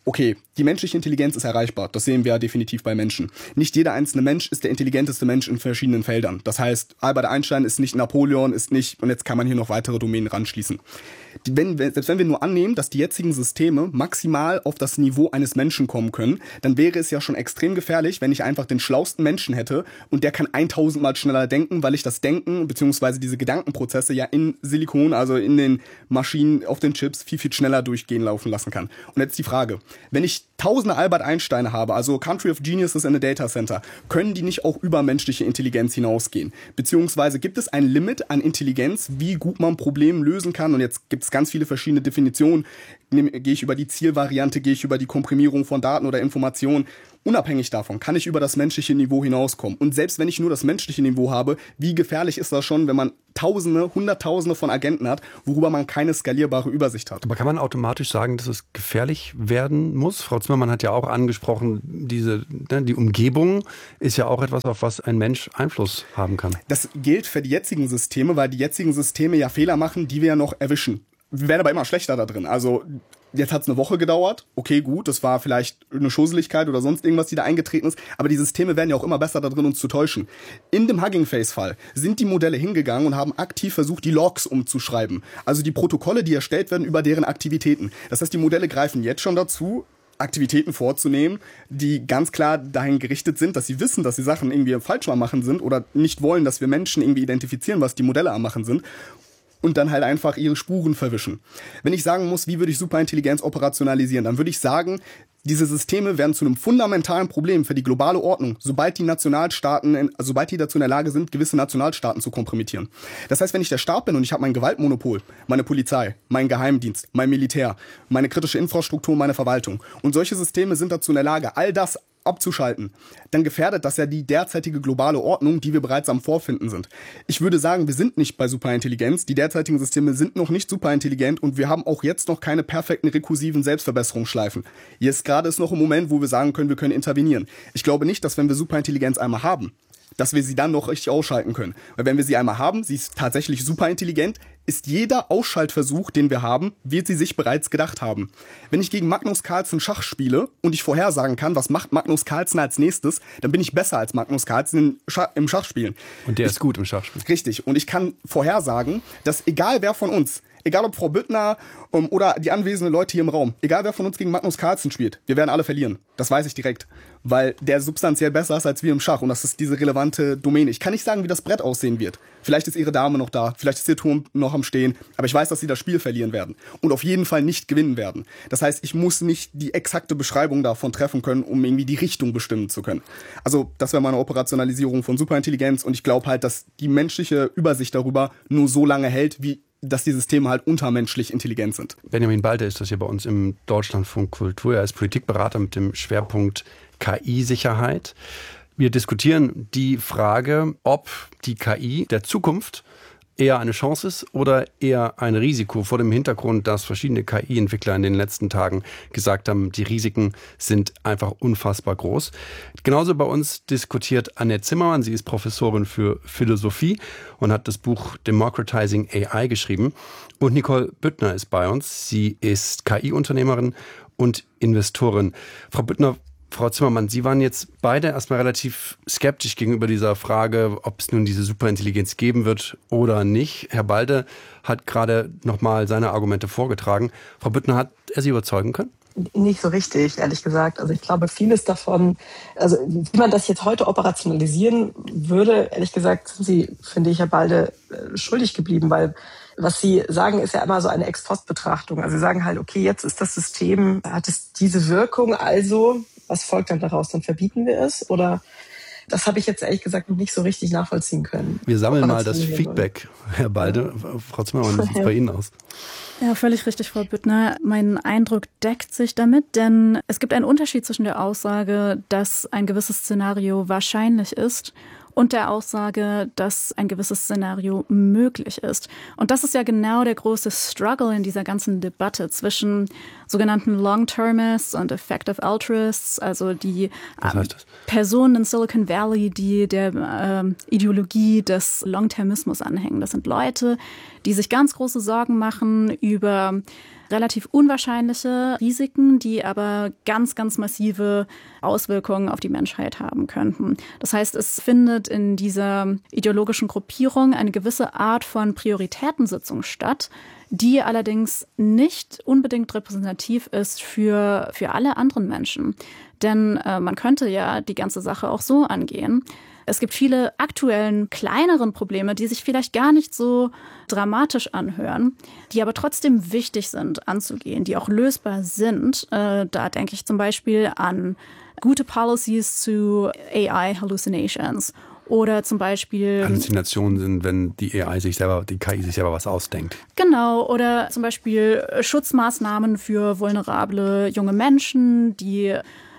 Okay, die menschliche Intelligenz ist erreichbar. Das sehen wir ja definitiv bei Menschen. Nicht jeder einzelne Mensch ist der intelligenteste Mensch in verschiedenen Feldern. Das heißt, Albert Einstein ist nicht Napoleon, ist nicht, und jetzt kann man hier noch weitere Domänen ranschließen. Selbst wenn wir nur annehmen, dass die jetzigen Systeme maximal auf das Niveau eines Menschen kommen können, dann wäre es ja schon extrem gefährlich, wenn ich einfach den schlauesten Menschen hätte und der kann 1000 Mal schneller denken, weil ich das Denken bzw. diese Gedankenprozesse ja in Silikon, also in den Maschinen, auf den Chips viel, viel schneller durchgehen laufen lassen kann. Und jetzt die Frage, wenn ich tausende Albert Einsteine habe, also Country of Geniuses in a Data Center, können die nicht auch über menschliche Intelligenz hinausgehen? Beziehungsweise gibt es ein Limit an Intelligenz, wie gut man Probleme lösen kann? Und jetzt gibt es ganz viele verschiedene Definitionen. Gehe ich über die Zielvariante, gehe ich über die Komprimierung von Daten oder Informationen? Unabhängig davon kann ich über das menschliche Niveau hinauskommen. Und selbst wenn ich nur das menschliche Niveau habe, wie gefährlich ist das schon, wenn man Tausende, Hunderttausende von Agenten hat, worüber man keine skalierbare Übersicht hat? Aber kann man automatisch sagen, dass es gefährlich werden muss? Frau Zimmermann hat ja auch angesprochen, die Umgebung ist ja auch etwas, auf was ein Mensch Einfluss haben kann. Das gilt für die jetzigen Systeme, weil die jetzigen Systeme ja Fehler machen, die wir ja noch erwischen. Wir werden aber immer schlechter da drin. Also jetzt hat es eine Woche gedauert. Okay, gut, das war vielleicht eine Schusseligkeit oder sonst irgendwas, die da eingetreten ist. Aber die Systeme werden ja auch immer besser da drin, uns zu täuschen. In dem Hugging Face-Fall sind die Modelle hingegangen und haben aktiv versucht, die Logs umzuschreiben. Also die Protokolle, die erstellt werden über deren Aktivitäten. Das heißt, die Modelle greifen jetzt schon dazu, Aktivitäten vorzunehmen, die ganz klar dahin gerichtet sind, dass sie wissen, dass sie Sachen irgendwie falsch am Machen sind oder nicht wollen, dass wir Menschen irgendwie identifizieren, was die Modelle am Machen sind. Und dann halt einfach ihre Spuren verwischen. Wenn ich sagen muss, wie würde ich Superintelligenz operationalisieren, dann würde ich sagen, diese Systeme werden zu einem fundamentalen Problem für die globale Ordnung, sobald die dazu in der Lage sind, gewisse Nationalstaaten zu kompromittieren. Das heißt, wenn ich der Staat bin und ich habe mein Gewaltmonopol, meine Polizei, mein Geheimdienst, mein Militär, meine kritische Infrastruktur, meine Verwaltung und solche Systeme sind dazu in der Lage, all das abzuschalten, dann gefährdet das ja die derzeitige globale Ordnung, die wir bereits am Vorfinden sind. Ich würde sagen, wir sind nicht bei Superintelligenz. Die derzeitigen Systeme sind noch nicht superintelligent und wir haben auch jetzt noch keine perfekten rekursiven Selbstverbesserungsschleifen. Jetzt gerade ist noch ein Moment, wo wir sagen können, wir können intervenieren. Ich glaube nicht, dass wenn wir Superintelligenz einmal haben, dass wir sie dann noch richtig ausschalten können. Weil wenn wir sie einmal haben, sie ist tatsächlich superintelligent, ist jeder Ausschaltversuch, den wir haben, wird sie sich bereits gedacht haben. Wenn ich gegen Magnus Carlsen Schach spiele und ich vorhersagen kann, was macht Magnus Carlsen als nächstes, dann bin ich besser als Magnus Carlsen im Schachspielen. Und der ist gut im Schachspielen. Richtig. Und ich kann vorhersagen, dass egal wer von uns, egal ob Frau Büttner oder die anwesenden Leute hier im Raum, egal wer von uns gegen Magnus Carlsen spielt, wir werden alle verlieren. Das weiß ich direkt. Weil der substanziell besser ist als wir im Schach. Und das ist diese relevante Domäne. Ich kann nicht sagen, wie das Brett aussehen wird. Vielleicht ist ihre Dame noch da, vielleicht ist ihr Turm noch am Stehen. Aber ich weiß, dass sie das Spiel verlieren werden. Und auf jeden Fall nicht gewinnen werden. Das heißt, ich muss nicht die exakte Beschreibung davon treffen können, um irgendwie die Richtung bestimmen zu können. Also das wäre meine Operationalisierung von Superintelligenz. Und ich glaube halt, dass die menschliche Übersicht darüber nur so lange hält, wie dass die Systeme halt untermenschlich intelligent sind. Benjamin Balde ist das hier bei uns im Deutschlandfunk Kultur. Er ist Politikberater mit dem Schwerpunkt KI-Sicherheit. Wir diskutieren die Frage, ob die KI der Zukunft eher eine Chance ist oder eher ein Risiko, vor dem Hintergrund, dass verschiedene KI-Entwickler in den letzten Tagen gesagt haben, die Risiken sind einfach unfassbar groß. Genauso bei uns diskutiert Annette Zimmermann. Sie ist Professorin für Philosophie und hat das Buch Democratizing AI geschrieben. Und Nicole Büttner ist bei uns. Sie ist KI-Unternehmerin und Investorin. Frau Büttner, Frau Zimmermann, Sie waren jetzt beide erstmal relativ skeptisch gegenüber dieser Frage, ob es nun diese Superintelligenz geben wird oder nicht. Herr Balde hat gerade nochmal seine Argumente vorgetragen. Frau Büttner, hat er Sie überzeugen können? Nicht so richtig, ehrlich gesagt. Also ich glaube, vieles davon, also wie man das jetzt heute operationalisieren würde, ehrlich gesagt, sind Sie, finde ich, Herr Balde, schuldig geblieben, weil was Sie sagen, ist ja immer so eine Ex-Post-Betrachtung. Also Sie sagen halt, okay, jetzt ist das System, hat es diese Wirkung, also was folgt dann daraus? Dann verbieten wir es? Oder das habe ich jetzt ehrlich gesagt noch nicht so richtig nachvollziehen können. Wir sammeln mal das Feedback, Herr Balde. Frau Zimmermann, wie sieht es bei Ihnen aus? Ja, völlig richtig, Frau Büttner. Mein Eindruck deckt sich damit, denn es gibt einen Unterschied zwischen der Aussage, dass ein gewisses Szenario wahrscheinlich ist und der Aussage, dass ein gewisses Szenario möglich ist. Und das ist ja genau der große Struggle in dieser ganzen Debatte zwischen sogenannten Long-Termists und Effective Altruists, also die Personen in Silicon Valley, die der Ideologie des Long-Termismus anhängen. Das sind Leute, die sich ganz große Sorgen machen über relativ unwahrscheinliche Risiken, die aber ganz, ganz massive Auswirkungen auf die Menschheit haben könnten. Das heißt, es findet in dieser ideologischen Gruppierung eine gewisse Art von Prioritätensitzung statt, die allerdings nicht unbedingt repräsentativ ist für alle anderen Menschen. Denn man könnte ja die ganze Sache auch so angehen. Es gibt viele aktuellen, kleineren Probleme, die sich vielleicht gar nicht so dramatisch anhören, die aber trotzdem wichtig sind anzugehen, die auch lösbar sind. Da denke ich zum Beispiel an gute Policies zu AI Hallucinations. Oder zum Beispiel Halluzinationen sind, wenn die KI sich selber was ausdenkt. Genau, oder zum Beispiel Schutzmaßnahmen für vulnerable junge Menschen, die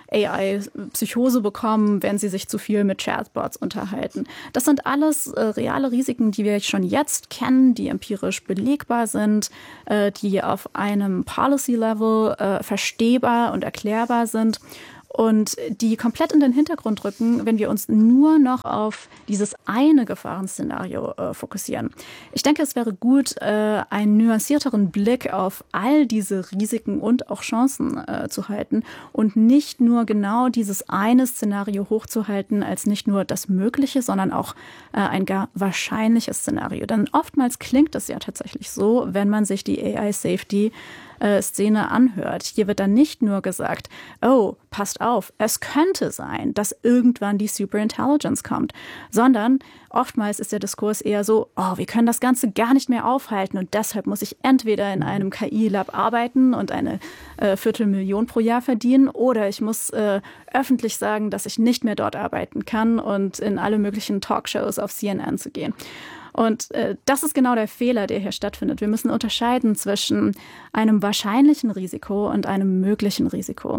AI-Psychose bekommen, wenn sie sich zu viel mit Chatbots unterhalten. Das sind alles reale Risiken, die wir schon jetzt kennen, die empirisch belegbar sind, die auf einem Policy-Level verstehbar und erklärbar sind. Und die komplett in den Hintergrund rücken, wenn wir uns nur noch auf dieses eine Gefahrenszenario fokussieren. Ich denke, es wäre gut, einen nuancierteren Blick auf all diese Risiken und auch Chancen zu halten und nicht nur genau dieses eine Szenario hochzuhalten als nicht nur das Mögliche, sondern auch ein gar wahrscheinliches Szenario. Denn oftmals klingt es ja tatsächlich so, wenn man sich die AI-Safety-Szene anhört. Hier wird dann nicht nur gesagt, oh, passt auf, es könnte sein, dass irgendwann die Superintelligence kommt, sondern oftmals ist der Diskurs eher so, oh, wir können das Ganze gar nicht mehr aufhalten und deshalb muss ich entweder in einem KI-Lab arbeiten und eine Viertelmillion pro Jahr verdienen oder ich muss öffentlich sagen, dass ich nicht mehr dort arbeiten kann und in alle möglichen Talkshows auf CNN zu gehen. Und das ist genau der Fehler, der hier stattfindet. Wir müssen unterscheiden zwischen einem wahrscheinlichen Risiko und einem möglichen Risiko.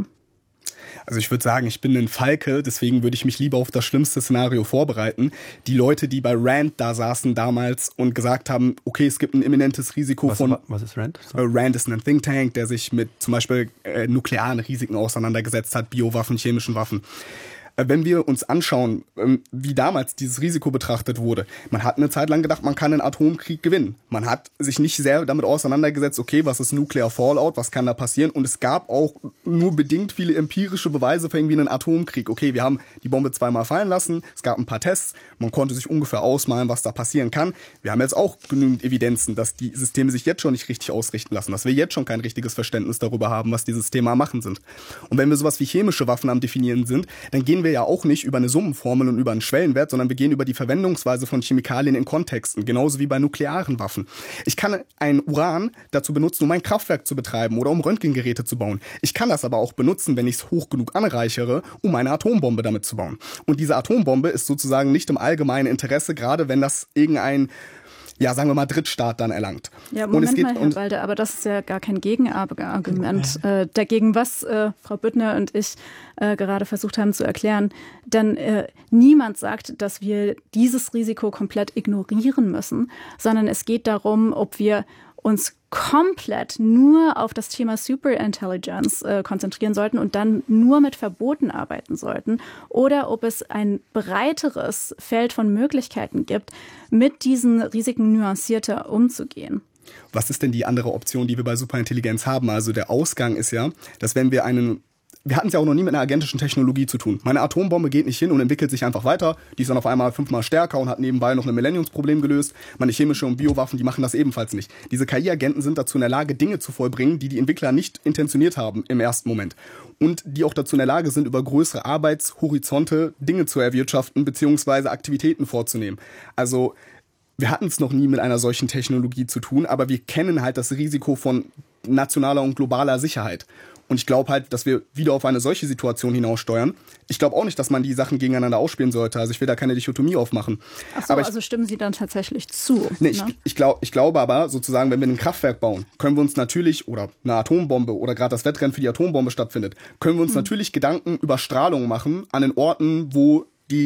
Also ich würde sagen, ich bin ein Falke, deswegen würde ich mich lieber auf das schlimmste Szenario vorbereiten. Die Leute, die bei RAND da saßen damals und gesagt haben, okay, es gibt ein imminentes Risiko Was ist RAND? RAND ist ein Think Tank, der sich mit zum Beispiel nuklearen Risiken auseinandergesetzt hat, Biowaffen, chemischen Waffen. Wenn wir uns anschauen, wie damals dieses Risiko betrachtet wurde, man hat eine Zeit lang gedacht, man kann einen Atomkrieg gewinnen. Man hat sich nicht sehr damit auseinandergesetzt, okay, was ist Nuclear Fallout, was kann da passieren? Und es gab auch nur bedingt viele empirische Beweise für irgendwie einen Atomkrieg. Okay, wir haben die Bombe zweimal fallen lassen, es gab ein paar Tests, man konnte sich ungefähr ausmalen, was da passieren kann. Wir haben jetzt auch genügend Evidenzen, dass die Systeme sich jetzt schon nicht richtig ausrichten lassen, dass wir jetzt schon kein richtiges Verständnis darüber haben, was die Systeme am Machen sind. Und wenn wir sowas wie chemische Waffen am Definieren sind, dann gehen wir ja auch nicht über eine Summenformel und über einen Schwellenwert, sondern wir gehen über die Verwendungsweise von Chemikalien in Kontexten, genauso wie bei nuklearen Waffen. Ich kann ein Uran dazu benutzen, um ein Kraftwerk zu betreiben oder um Röntgengeräte zu bauen. Ich kann das aber auch benutzen, wenn ich es hoch genug anreichere, um eine Atombombe damit zu bauen. Und diese Atombombe ist sozusagen nicht im allgemeinen Interesse, gerade wenn das irgendein, ja, sagen wir mal, Drittstaat dann erlangt. Ja, Moment mal, Herr Walde, aber das ist ja gar kein Gegenargument dagegen, was Frau Büttner und ich gerade versucht haben zu erklären. Denn niemand sagt, dass wir dieses Risiko komplett ignorieren müssen, sondern es geht darum, ob wir uns komplett nur auf das Thema Superintelligence konzentrieren sollten und dann nur mit Verboten arbeiten sollten oder ob es ein breiteres Feld von Möglichkeiten gibt, mit diesen Risiken nuancierter umzugehen. Was ist denn die andere Option, die wir bei Superintelligenz haben? Also der Ausgang ist ja, dass wenn wir hatten es ja auch noch nie mit einer agentischen Technologie zu tun. Meine Atombombe geht nicht hin und entwickelt sich einfach weiter. Die ist dann auf einmal 5-mal stärker und hat nebenbei noch ein Millenniumsproblem gelöst. Meine chemische und Biowaffen, die machen das ebenfalls nicht. Diese KI-Agenten sind dazu in der Lage, Dinge zu vollbringen, die die Entwickler nicht intentioniert haben im ersten Moment. Und die auch dazu in der Lage sind, über größere Arbeitshorizonte Dinge zu erwirtschaften bzw. Aktivitäten vorzunehmen. Also wir hatten es noch nie mit einer solchen Technologie zu tun, aber wir kennen halt das Risiko von nationaler und globaler Sicherheit. Und ich glaube halt, dass wir wieder auf eine solche Situation hinaussteuern. Ich glaube auch nicht, dass man die Sachen gegeneinander ausspielen sollte. Also ich will da keine Dichotomie aufmachen. Ach so, aber also stimmen Sie dann tatsächlich zu? Nee, ne? ich glaube aber, sozusagen, wenn wir ein Kraftwerk bauen, können wir uns natürlich, oder eine Atombombe, oder gerade das Wettrennen für die Atombombe stattfindet, können wir uns natürlich Gedanken über Strahlung machen an den Orten, wo die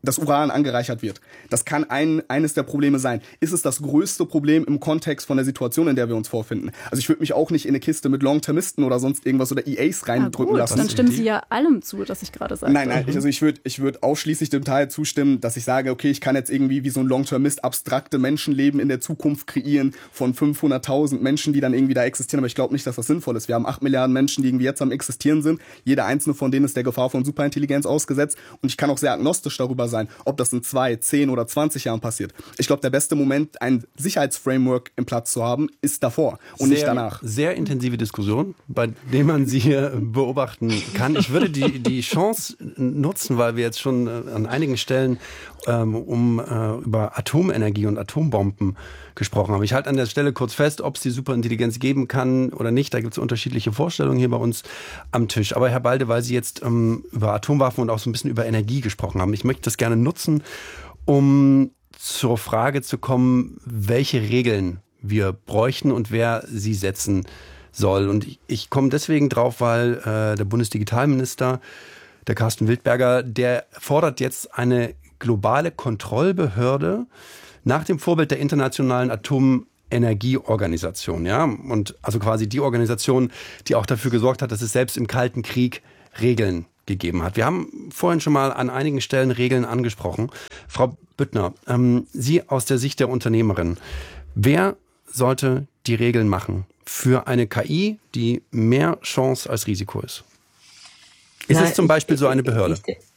das Uran angereichert wird. Das kann eines der Probleme sein. Ist es das größte Problem im Kontext von der Situation, in der wir uns vorfinden? Also ich würde mich auch nicht in eine Kiste mit Long-Termisten oder sonst irgendwas oder EAs reindrücken lassen. Dann stimmen Sie ja allem zu, das ich gerade sagte. Nein, ich würd ausschließlich dem Teil zustimmen, dass ich sage, okay, ich kann jetzt irgendwie wie so ein Long-Termist abstrakte Menschenleben in der Zukunft kreieren von 500.000 Menschen, die dann irgendwie da existieren. Aber ich glaube nicht, dass das sinnvoll ist. Wir haben 8 Milliarden Menschen, die irgendwie jetzt am Existieren sind. Jeder einzelne von denen ist der Gefahr von Superintelligenz ausgesetzt. Und ich kann auch sehr agnostisch darüber sein, ob das in 2, 10 oder 20 Jahren passiert. Ich glaube, der beste Moment, ein Sicherheitsframework im Platz zu haben, ist davor und nicht danach. Sehr intensive Diskussion, bei der man sie hier beobachten kann. Ich würde die Chance nutzen, weil wir jetzt schon an einigen Stellen über Atomenergie und Atombomben gesprochen haben. Ich halte an der Stelle kurz fest, ob es die Superintelligenz geben kann oder nicht. Da gibt es unterschiedliche Vorstellungen hier bei uns am Tisch. Aber Herr Balde, weil Sie jetzt über Atomwaffen und auch so ein bisschen über Energie gesprochen haben, ich möchte das gerne nutzen, um zur Frage zu kommen, welche Regeln wir bräuchten und wer sie setzen soll. Und ich komme deswegen drauf, weil der Bundesdigitalminister, der Carsten Wildberger, der fordert jetzt eine globale Kontrollbehörde nach dem Vorbild der Internationalen Atomenergieorganisation, ja, und also quasi die Organisation, die auch dafür gesorgt hat, dass es selbst im Kalten Krieg Regeln gegeben hat. Wir haben vorhin schon mal an einigen Stellen Regeln angesprochen. Frau Büttner, Sie aus der Sicht der Unternehmerin, wer sollte die Regeln machen für eine KI, die mehr Chance als Risiko ist? Ist es zum Beispiel so eine Behörde?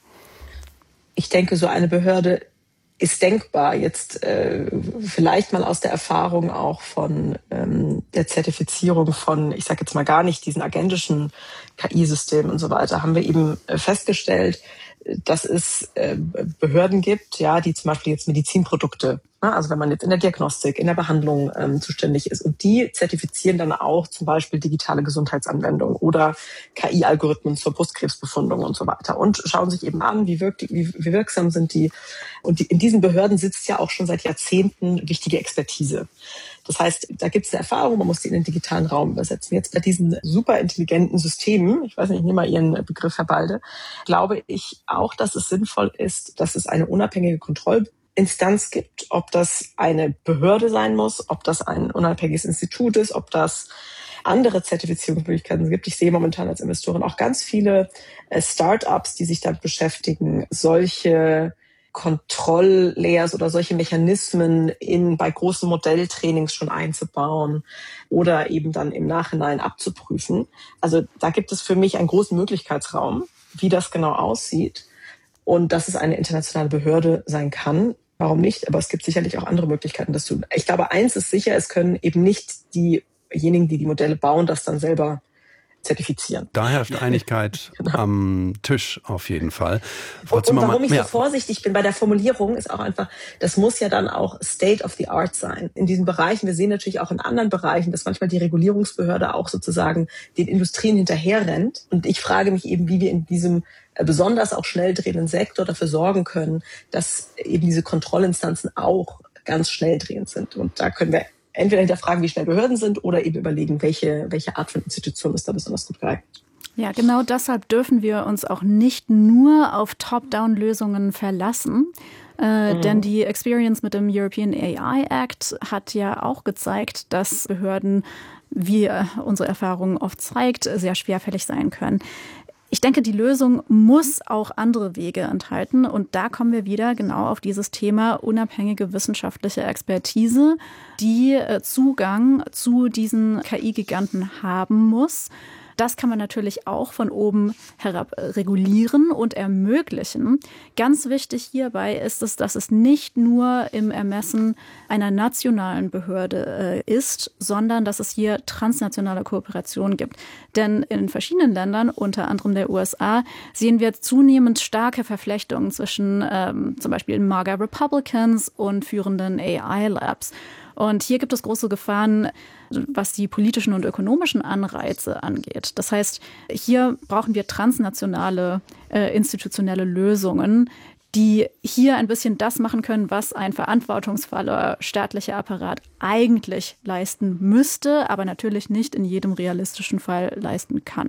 Ich denke, so eine Behörde ist denkbar. Jetzt vielleicht mal aus der Erfahrung auch von der Zertifizierung von, ich sage jetzt mal gar nicht diesen agentischen KI-Systemen und so weiter, haben wir eben festgestellt, dass es Behörden gibt, ja, die zum Beispiel jetzt Medizinprodukte, also wenn man jetzt in der Diagnostik, in der Behandlung zuständig ist, und die zertifizieren dann auch zum Beispiel digitale Gesundheitsanwendungen oder KI-Algorithmen zur Brustkrebsbefundung und so weiter und schauen sich eben an, wie wirksam sind die. Und in diesen Behörden sitzt ja auch schon seit Jahrzehnten wichtige Expertise. Das heißt, da gibt es eine Erfahrung, man muss die in den digitalen Raum übersetzen. Jetzt bei diesen super intelligenten Systemen, ich weiß nicht, ich nehme mal Ihren Begriff, Herr Balde, glaube ich auch, dass es sinnvoll ist, dass es eine unabhängige Kontrollinstanz gibt, ob das eine Behörde sein muss, ob das ein unabhängiges Institut ist, ob das andere Zertifizierungsmöglichkeiten gibt. Ich sehe momentan als Investorin auch ganz viele Start-ups, die sich damit beschäftigen, solche Kontrolllayers oder solche Mechanismen bei großen Modelltrainings schon einzubauen oder eben dann im Nachhinein abzuprüfen. Also da gibt es für mich einen großen Möglichkeitsraum, wie das genau aussieht und dass es eine internationale Behörde sein kann. Warum nicht? Aber es gibt sicherlich auch andere Möglichkeiten, das zu tun. Ich glaube, eins ist sicher, es können eben nicht diejenigen, die die Modelle bauen, das dann selber zertifizieren. Da herrscht Einigkeit am Tisch auf jeden Fall. Und warum ich so vorsichtig bin bei der Formulierung, ist auch einfach, das muss ja dann auch State of the Art sein. In diesen Bereichen, wir sehen natürlich auch in anderen Bereichen, dass manchmal die Regulierungsbehörde auch sozusagen den Industrien hinterherrennt. Und ich frage mich eben, wie wir in diesem besonders auch schnell drehenden Sektor dafür sorgen können, dass eben diese Kontrollinstanzen auch ganz schnell drehend sind. Und da können wir entweder hinterfragen, wie schnell Behörden sind, oder eben überlegen, welche Art von Institution ist da besonders gut geeignet. Ja, genau deshalb dürfen wir uns auch nicht nur auf Top-Down-Lösungen verlassen. Denn die Experience mit dem European AI Act hat ja auch gezeigt, dass Behörden, wie unsere Erfahrung oft zeigt, sehr schwerfällig sein können. Ich denke, die Lösung muss auch andere Wege enthalten. Und da kommen wir wieder genau auf dieses Thema unabhängige wissenschaftliche Expertise, die Zugang zu diesen KI-Giganten haben muss. Das kann man natürlich auch von oben herab regulieren und ermöglichen. Ganz wichtig hierbei ist es, dass es nicht nur im Ermessen einer nationalen Behörde ist, sondern dass es hier transnationale Kooperationen gibt. Denn in verschiedenen Ländern, unter anderem der USA, sehen wir zunehmend starke Verflechtungen zwischen zum Beispiel MAGA Republicans und führenden AI-Labs. Und hier gibt es große Gefahren, was die politischen und ökonomischen Anreize angeht. Das heißt, hier brauchen wir transnationale institutionelle Lösungen, die hier ein bisschen das machen können, was ein verantwortungsvoller staatlicher Apparat eigentlich leisten müsste, aber natürlich nicht in jedem realistischen Fall leisten kann.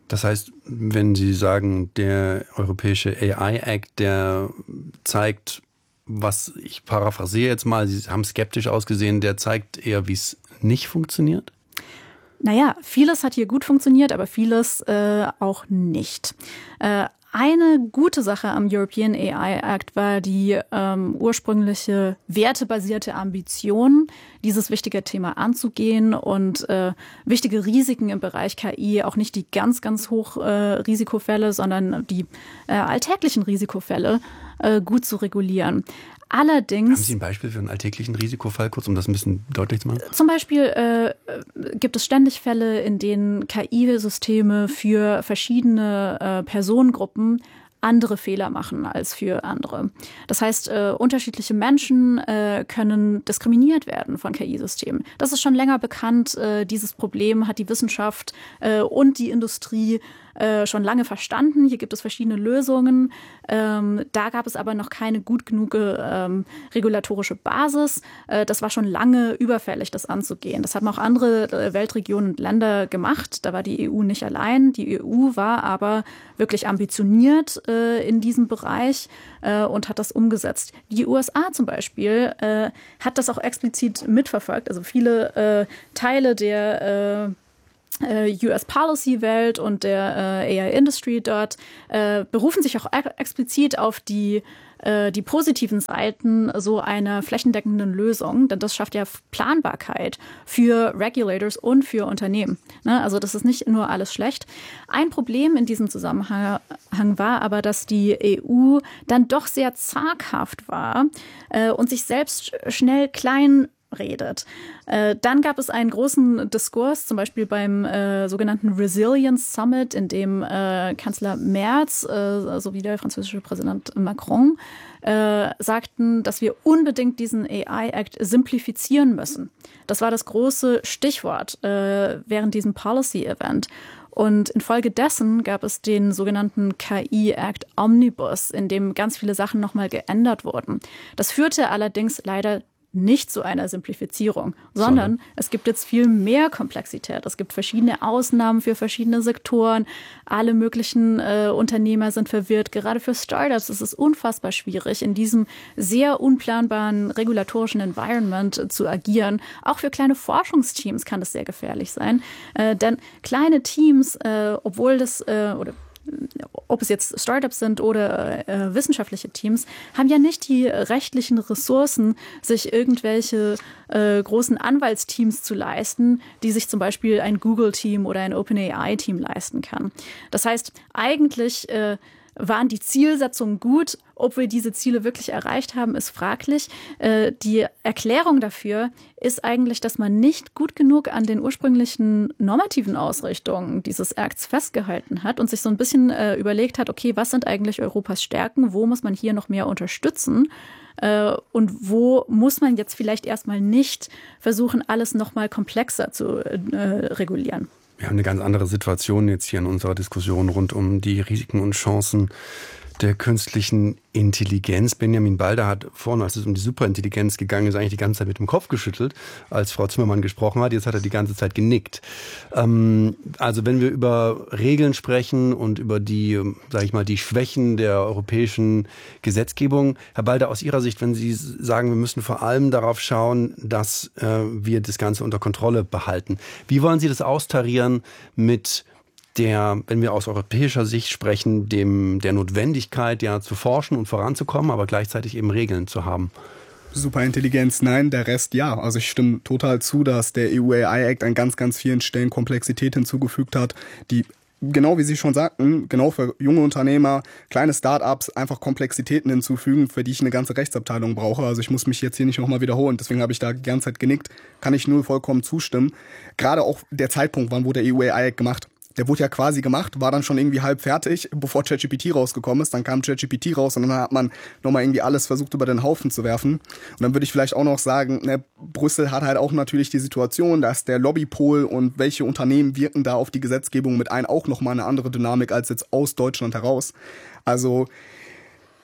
Das heißt, wenn Sie sagen, der europäische AI Act, der zeigt, was ich paraphrasiere jetzt mal, Sie haben skeptisch ausgesehen, der zeigt eher, wie es nicht funktioniert? Naja, vieles hat hier gut funktioniert, aber vieles auch nicht. Eine gute Sache am European AI Act war die ursprüngliche wertebasierte Ambition, dieses wichtige Thema anzugehen und wichtige Risiken im Bereich KI, auch nicht die ganz, ganz hoch Risikofälle, sondern die alltäglichen Risikofälle gut zu regulieren. Allerdings. Haben Sie ein Beispiel für einen alltäglichen Risikofall, kurz, um das ein bisschen deutlich zu machen? Zum Beispiel gibt es ständig Fälle, in denen KI-Systeme für verschiedene Personengruppen andere Fehler machen als für andere. Das heißt, unterschiedliche Menschen können diskriminiert werden von KI-Systemen. Das ist schon länger bekannt. Dieses Problem hat die Wissenschaft und die Industrie schon lange verstanden. Hier gibt es verschiedene Lösungen. Da gab es aber noch keine gut genug regulatorische Basis. Das war schon lange überfällig, das anzugehen. Das haben auch andere Weltregionen und Länder gemacht. Da war die EU nicht allein. Die EU war aber wirklich ambitioniert in diesem Bereich und hat das umgesetzt. Die USA zum Beispiel hat das auch explizit mitverfolgt. Also viele Teile der US-Policy-Welt und der AI-Industry dort berufen sich auch explizit auf die positiven Seiten so einer flächendeckenden Lösung, denn das schafft ja Planbarkeit für Regulators und für Unternehmen. Ne? Also das ist nicht nur alles schlecht. Ein Problem in diesem Zusammenhang war aber, dass die EU dann doch sehr zaghaft war und sich selbst schnell klein redet. Dann gab es einen großen Diskurs, zum Beispiel beim sogenannten Resilience Summit, in dem Kanzler Merz sowie der französische Präsident Macron sagten, dass wir unbedingt diesen AI Act simplifizieren müssen. Das war das große Stichwort während diesem Policy-Event. Und infolgedessen gab es den sogenannten KI-Act Omnibus, in dem ganz viele Sachen nochmal geändert wurden. Das führte allerdings leider nicht zu einer Simplifizierung, sondern es gibt jetzt viel mehr Komplexität. Es gibt verschiedene Ausnahmen für verschiedene Sektoren. Alle möglichen Unternehmer sind verwirrt. Gerade für Startups ist es unfassbar schwierig, in diesem sehr unplanbaren regulatorischen Environment zu agieren. Auch für kleine Forschungsteams kann das sehr gefährlich sein. Denn kleine Teams, ob es jetzt Startups sind oder wissenschaftliche Teams, haben ja nicht die rechtlichen Ressourcen, sich irgendwelche großen Anwaltsteams zu leisten, die sich zum Beispiel ein Google-Team oder ein OpenAI-Team leisten kann. Das heißt, eigentlich waren die Zielsetzungen gut. Ob wir diese Ziele wirklich erreicht haben, ist fraglich. Die Erklärung dafür ist eigentlich, dass man nicht gut genug an den ursprünglichen normativen Ausrichtungen dieses Acts festgehalten hat und sich so ein bisschen überlegt hat, okay, was sind eigentlich Europas Stärken? Wo muss man hier noch mehr unterstützen? Und wo muss man jetzt vielleicht erstmal nicht versuchen, alles noch mal komplexer zu regulieren? Wir haben eine ganz andere Situation jetzt hier in unserer Diskussion rund um die Risiken und Chancen der künstlichen Intelligenz. Benjamin Balder hat vorhin, als es um die Superintelligenz gegangen ist, eigentlich die ganze Zeit mit dem Kopf geschüttelt, als Frau Zimmermann gesprochen hat. Jetzt hat er die ganze Zeit genickt. Also wenn wir über Regeln sprechen und über die, sage ich mal, die Schwächen der europäischen Gesetzgebung, Herr Balder, aus Ihrer Sicht, wenn Sie sagen, wir müssen vor allem darauf schauen, dass wir das Ganze unter Kontrolle behalten. Wie wollen Sie das austarieren mit wenn wir aus europäischer Sicht sprechen, der Notwendigkeit, ja, zu forschen und voranzukommen, aber gleichzeitig eben Regeln zu haben? Superintelligenz, nein, der Rest ja. Also ich stimme total zu, dass der EU AI Act an ganz, ganz vielen Stellen Komplexität hinzugefügt hat, die, genau wie Sie schon sagten, genau für junge Unternehmer, kleine Startups einfach Komplexitäten hinzufügen, für die ich eine ganze Rechtsabteilung brauche. Also ich muss mich jetzt hier nicht nochmal wiederholen, deswegen habe ich da die ganze Zeit genickt, kann ich nur vollkommen zustimmen. Gerade auch der Zeitpunkt, wann wurde der EU AI Act gemacht. Der wurde ja quasi gemacht, war dann schon irgendwie halb fertig, bevor ChatGPT rausgekommen ist. Dann kam ChatGPT raus und dann hat man nochmal irgendwie alles versucht, über den Haufen zu werfen. Und dann würde ich vielleicht auch noch sagen, Brüssel hat halt auch natürlich die Situation, dass der Lobbypol und welche Unternehmen wirken da auf die Gesetzgebung mit ein auch nochmal eine andere Dynamik als jetzt aus Deutschland heraus. Also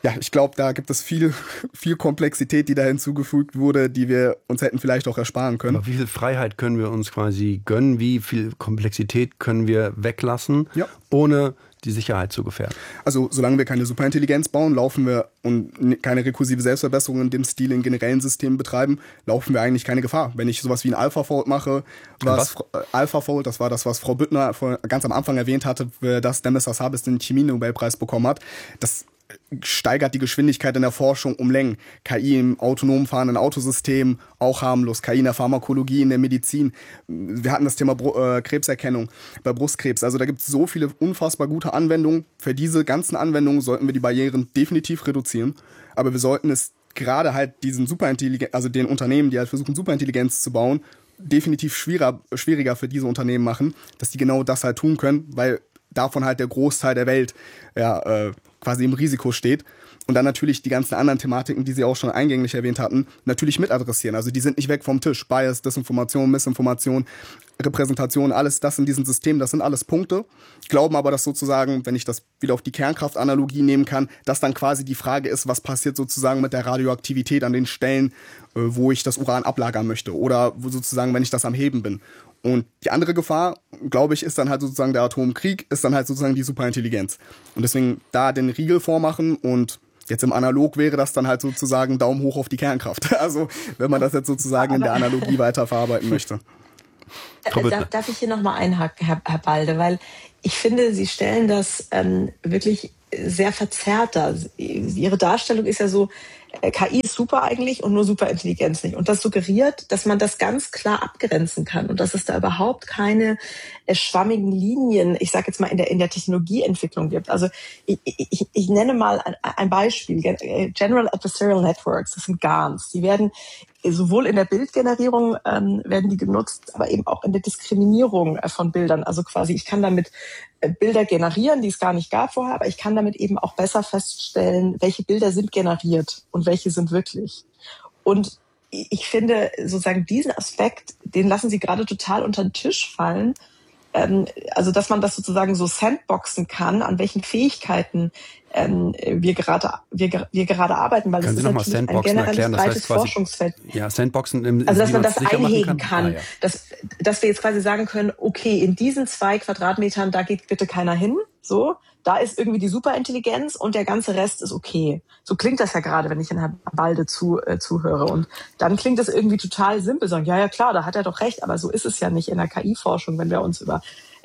Ja, ich glaube, da gibt es viel Komplexität, die da hinzugefügt wurde, die wir uns hätten vielleicht auch ersparen können. Aber wie viel Freiheit können wir uns quasi gönnen? Wie viel Komplexität können wir weglassen, ohne die Sicherheit zu gefährden? Also solange wir keine Superintelligenz bauen, laufen wir und keine rekursive Selbstverbesserung in dem Stil in generellen Systemen betreiben, laufen wir eigentlich keine Gefahr. Wenn ich sowas wie ein AlphaFold mache, AlphaFold, das war das, was Frau Büttner ganz am Anfang erwähnt hatte, dass Demis Hassabis den Chemie-Nobelpreis bekommen hat, das steigert die Geschwindigkeit in der Forschung um Längen. KI im autonom fahrenden Autosystem, auch harmlos. KI in der Pharmakologie, in der Medizin. Wir hatten das Thema Krebserkennung bei Brustkrebs. Also da gibt es so viele unfassbar gute Anwendungen. Für diese ganzen Anwendungen sollten wir die Barrieren definitiv reduzieren. Aber wir sollten es gerade halt diesen also den Unternehmen, die halt versuchen, Superintelligenz zu bauen, definitiv schwieriger für diese Unternehmen machen, dass die genau das halt tun können, weil davon halt der Großteil der Welt quasi im Risiko steht. Und dann natürlich die ganzen anderen Thematiken, die Sie auch schon eingänglich erwähnt hatten, natürlich mit adressieren. Also die sind nicht weg vom Tisch. Bias, Desinformation, Missinformation, Repräsentation, alles das in diesem System, das sind alles Punkte. Glauben aber, dass sozusagen, wenn ich das wieder auf die Kernkraftanalogie nehmen kann, dass dann quasi die Frage ist, was passiert sozusagen mit der Radioaktivität an den Stellen, wo ich das Uran ablagern möchte oder wo sozusagen, wenn ich das am Heben bin. Und die andere Gefahr, glaube ich, ist dann halt sozusagen der Atomkrieg, ist dann halt sozusagen die Superintelligenz. Und deswegen da den Riegel vormachen und jetzt im Analog wäre das dann halt sozusagen Daumen hoch auf die Kernkraft. Also wenn man das jetzt sozusagen in der Analogie weiter verarbeiten möchte. Darf ich hier nochmal einhaken, Herr Balde, weil ich finde, Sie stellen das wirklich sehr verzerrt dar. Ihre Darstellung ist ja so, KI ist super eigentlich und nur Superintelligenz nicht. Und das suggeriert, dass man das ganz klar abgrenzen kann und dass es da überhaupt keine schwammigen Linien, ich sage jetzt mal, in der Technologieentwicklung gibt. Also ich nenne mal ein Beispiel. General Adversarial Networks, das sind GANs. Die werden sowohl in der Bildgenerierung werden die genutzt, aber eben auch in der Diskriminierung von Bildern. Also quasi, ich kann damit Bilder generieren, die es gar nicht gab vorher, aber ich kann damit eben auch besser feststellen, welche Bilder sind generiert und welche sind wirklich. Und ich finde sozusagen diesen Aspekt, den lassen Sie gerade total unter den Tisch fallen. Also dass man das sozusagen so sandboxen kann, an welchen Fähigkeiten wir gerade arbeiten, weil Können das Sie ist noch natürlich mal ein generelles erklären? Das heißt breites quasi, Forschungsfeld. Ja, Sandboxen im Also dass man das einhegen kann, Ah, ja. dass wir jetzt quasi sagen können, okay, in diesen 2 Quadratmetern, da geht bitte keiner hin, so. Da ist irgendwie die Superintelligenz und der ganze Rest ist okay. So klingt das ja gerade, wenn ich in Herrn Balde zuhöre. Und dann klingt das irgendwie total simpel. Sagen, ja klar, da hat er doch recht. Aber so ist es ja nicht in der KI-Forschung, wenn wir uns über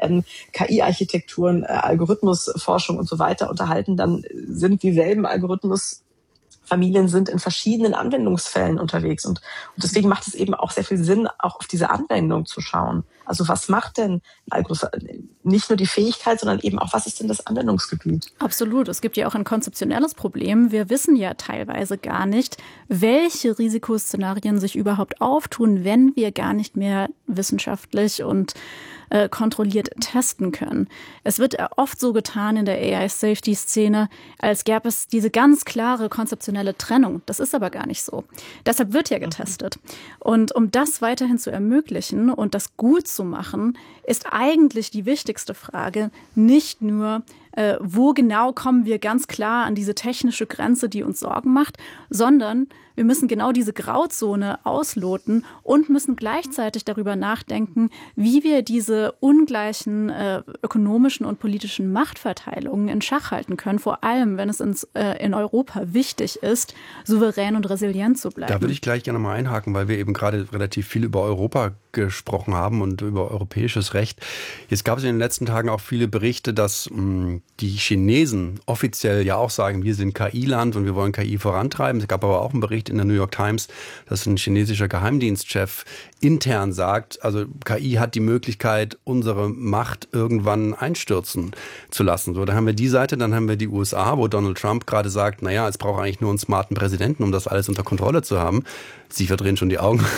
KI-Architekturen, Algorithmusforschung und so weiter unterhalten, dann sind dieselben Algorithmusfamilien sind in verschiedenen Anwendungsfällen unterwegs. Und deswegen macht es eben auch sehr viel Sinn, auch auf diese Anwendung zu schauen. Also was macht denn ein Algorithmus? Nicht nur die Fähigkeit, sondern eben auch, was ist denn das Anwendungsgebiet? Absolut. Es gibt ja auch ein konzeptionelles Problem. Wir wissen ja teilweise gar nicht, welche Risikoszenarien sich überhaupt auftun, wenn wir gar nicht mehr wissenschaftlich und kontrolliert testen können. Es wird oft so getan in der AI-Safety-Szene, als gäbe es diese ganz klare konzeptionelle Trennung. Das ist aber gar nicht so. Deshalb wird ja getestet. Und um das weiterhin zu ermöglichen und das gut zu machen, ist eigentlich die wichtigste Frage nicht nur, wo genau kommen wir ganz klar an diese technische Grenze, die uns Sorgen macht, sondern wir müssen genau diese Grauzone ausloten und müssen gleichzeitig darüber nachdenken, wie wir diese ungleichen ökonomischen und politischen Machtverteilungen in Schach halten können, vor allem, wenn es uns in Europa wichtig ist, souverän und resilient zu bleiben. Da würde ich gleich gerne mal einhaken, weil wir eben gerade relativ viel über Europa gesprochen haben und über europäisches Recht. Jetzt gab es in den letzten Tagen auch viele Berichte, dass die Chinesen offiziell ja auch sagen, wir sind KI-Land und wir wollen KI vorantreiben. Es gab aber auch einen Bericht in der New York Times, dass ein chinesischer Geheimdienstchef intern sagt, also KI hat die Möglichkeit, unsere Macht irgendwann einstürzen zu lassen. So, da haben wir die Seite, dann haben wir die USA, wo Donald Trump gerade sagt, naja, es braucht eigentlich nur einen smarten Präsidenten, um das alles unter Kontrolle zu haben. Sie verdrehen schon die Augen.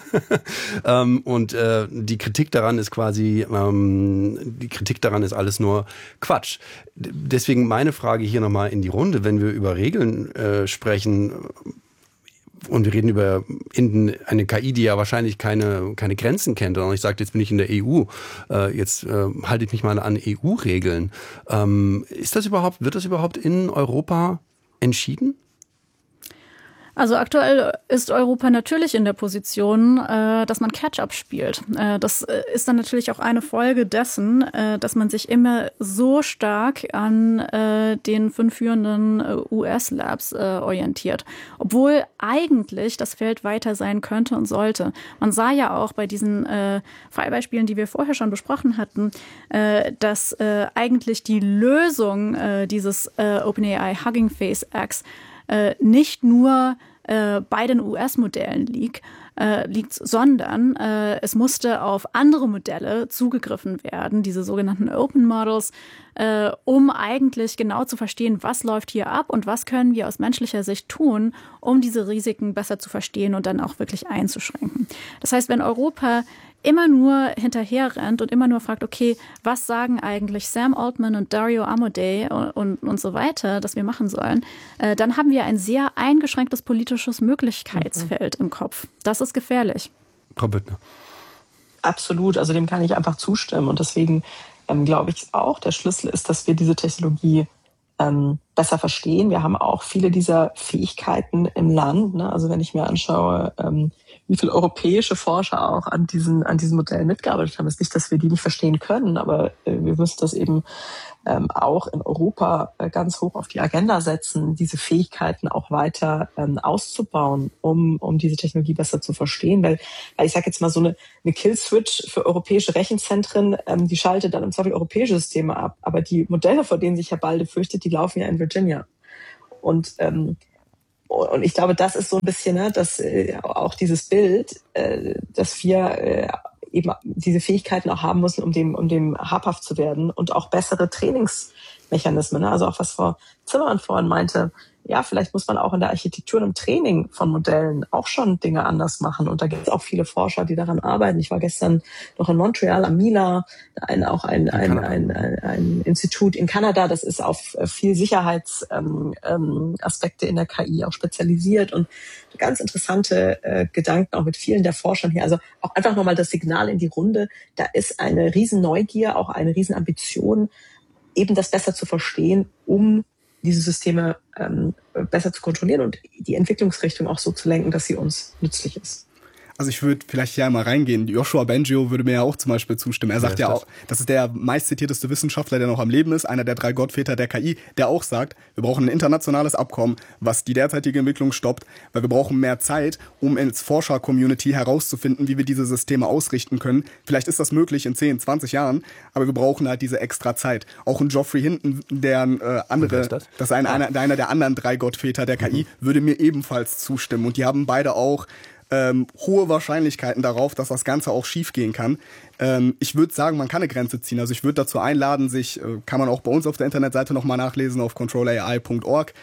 Und die Kritik daran ist quasi, ist alles nur Quatsch. Deswegen meine Frage hier nochmal in die Runde, wenn wir über Regeln sprechen und wir reden über eine KI, die ja wahrscheinlich keine Grenzen kennt. Und ich sage, jetzt bin ich in der EU, jetzt halte ich mich mal an EU-Regeln. Wird das überhaupt in Europa entschieden? Also aktuell ist Europa natürlich in der Position, dass man Catch-up spielt. Das ist dann natürlich auch eine Folge dessen, dass man sich immer so stark an den 5 führenden US-Labs orientiert. Obwohl eigentlich das Feld weiter sein könnte und sollte. Man sah ja auch bei diesen Fallbeispielen, die wir vorher schon besprochen hatten, dass eigentlich die Lösung dieses OpenAI Hugging Face X nicht nur bei den US-Modellen liegt, sondern es musste auf andere Modelle zugegriffen werden, diese sogenannten Open Models, um eigentlich genau zu verstehen, was läuft hier ab und was können wir aus menschlicher Sicht tun, um diese Risiken besser zu verstehen und dann auch wirklich einzuschränken. Das heißt, wenn Europa immer nur hinterher rennt und immer nur fragt, okay, was sagen eigentlich Sam Altman und Dario Amodei und so weiter, dass wir machen sollen, dann haben wir ein sehr eingeschränktes politisches Möglichkeitsfeld im Kopf. Das ist gefährlich. Frau Büttner. Absolut, also dem kann ich einfach zustimmen. Und deswegen glaube ich auch, der Schlüssel ist, dass wir diese Technologie besser verstehen. Wir haben auch viele dieser Fähigkeiten im Land. Ne? Also wenn ich mir anschaue, wie viele europäische Forscher auch an diesen Modellen mitgearbeitet haben. Es ist nicht, dass wir die nicht verstehen können, aber wir müssen das eben auch in Europa ganz hoch auf die Agenda setzen, diese Fähigkeiten auch weiter auszubauen, um diese Technologie besser zu verstehen. Weil ich sage jetzt mal, so eine Kill-Switch für europäische Rechenzentren, die schaltet dann im Zweifel europäische Systeme ab. Aber die Modelle, vor denen sich Herr Balde fürchtet, die laufen ja in Virginia. Und ich glaube, das ist so ein bisschen, ne, dass auch dieses Bild, dass wir eben diese Fähigkeiten auch haben müssen, um dem habhaft zu werden und auch bessere Trainingsmechanismen. Ne? Also auch was Frau Zimmermann vorhin meinte, ja, vielleicht muss man auch in der Architektur und im Training von Modellen auch schon Dinge anders machen. Und da gibt es auch viele Forscher, die daran arbeiten. Ich war gestern noch in Montreal am MILA, ein Institut in Kanada, das ist auf viel Sicherheitsaspekte in der KI auch spezialisiert und ganz interessante Gedanken auch mit vielen der Forschern hier. Also auch einfach nochmal das Signal in die Runde. Da ist eine riesen Neugier, auch eine riesen Ambition, eben das besser zu verstehen, um diese Systeme besser zu kontrollieren und die Entwicklungsrichtung auch so zu lenken, dass sie uns nützlich ist. Also ich würde vielleicht hier einmal reingehen. Joshua Bengio würde mir ja auch zum Beispiel zustimmen. Er sagt ja auch, das ist der meistzitierteste Wissenschaftler, der noch am Leben ist, einer der 3 Gottväter der KI, der auch sagt, wir brauchen ein internationales Abkommen, was die derzeitige Entwicklung stoppt, weil wir brauchen mehr Zeit, um als Forscher-Community herauszufinden, wie wir diese Systeme ausrichten können. Vielleicht ist das möglich in 10, 20 Jahren, aber wir brauchen halt diese extra Zeit. Auch ein Geoffrey Hinton, der das ist einer der anderen 3 Gottväter der KI, würde mir ebenfalls zustimmen. Und die haben beide auch hohe Wahrscheinlichkeiten darauf, dass das Ganze auch schief gehen kann. Ich würde sagen, man kann eine Grenze ziehen. Also ich würde dazu einladen, kann man auch bei uns auf der Internetseite nochmal nachlesen auf controllai.org.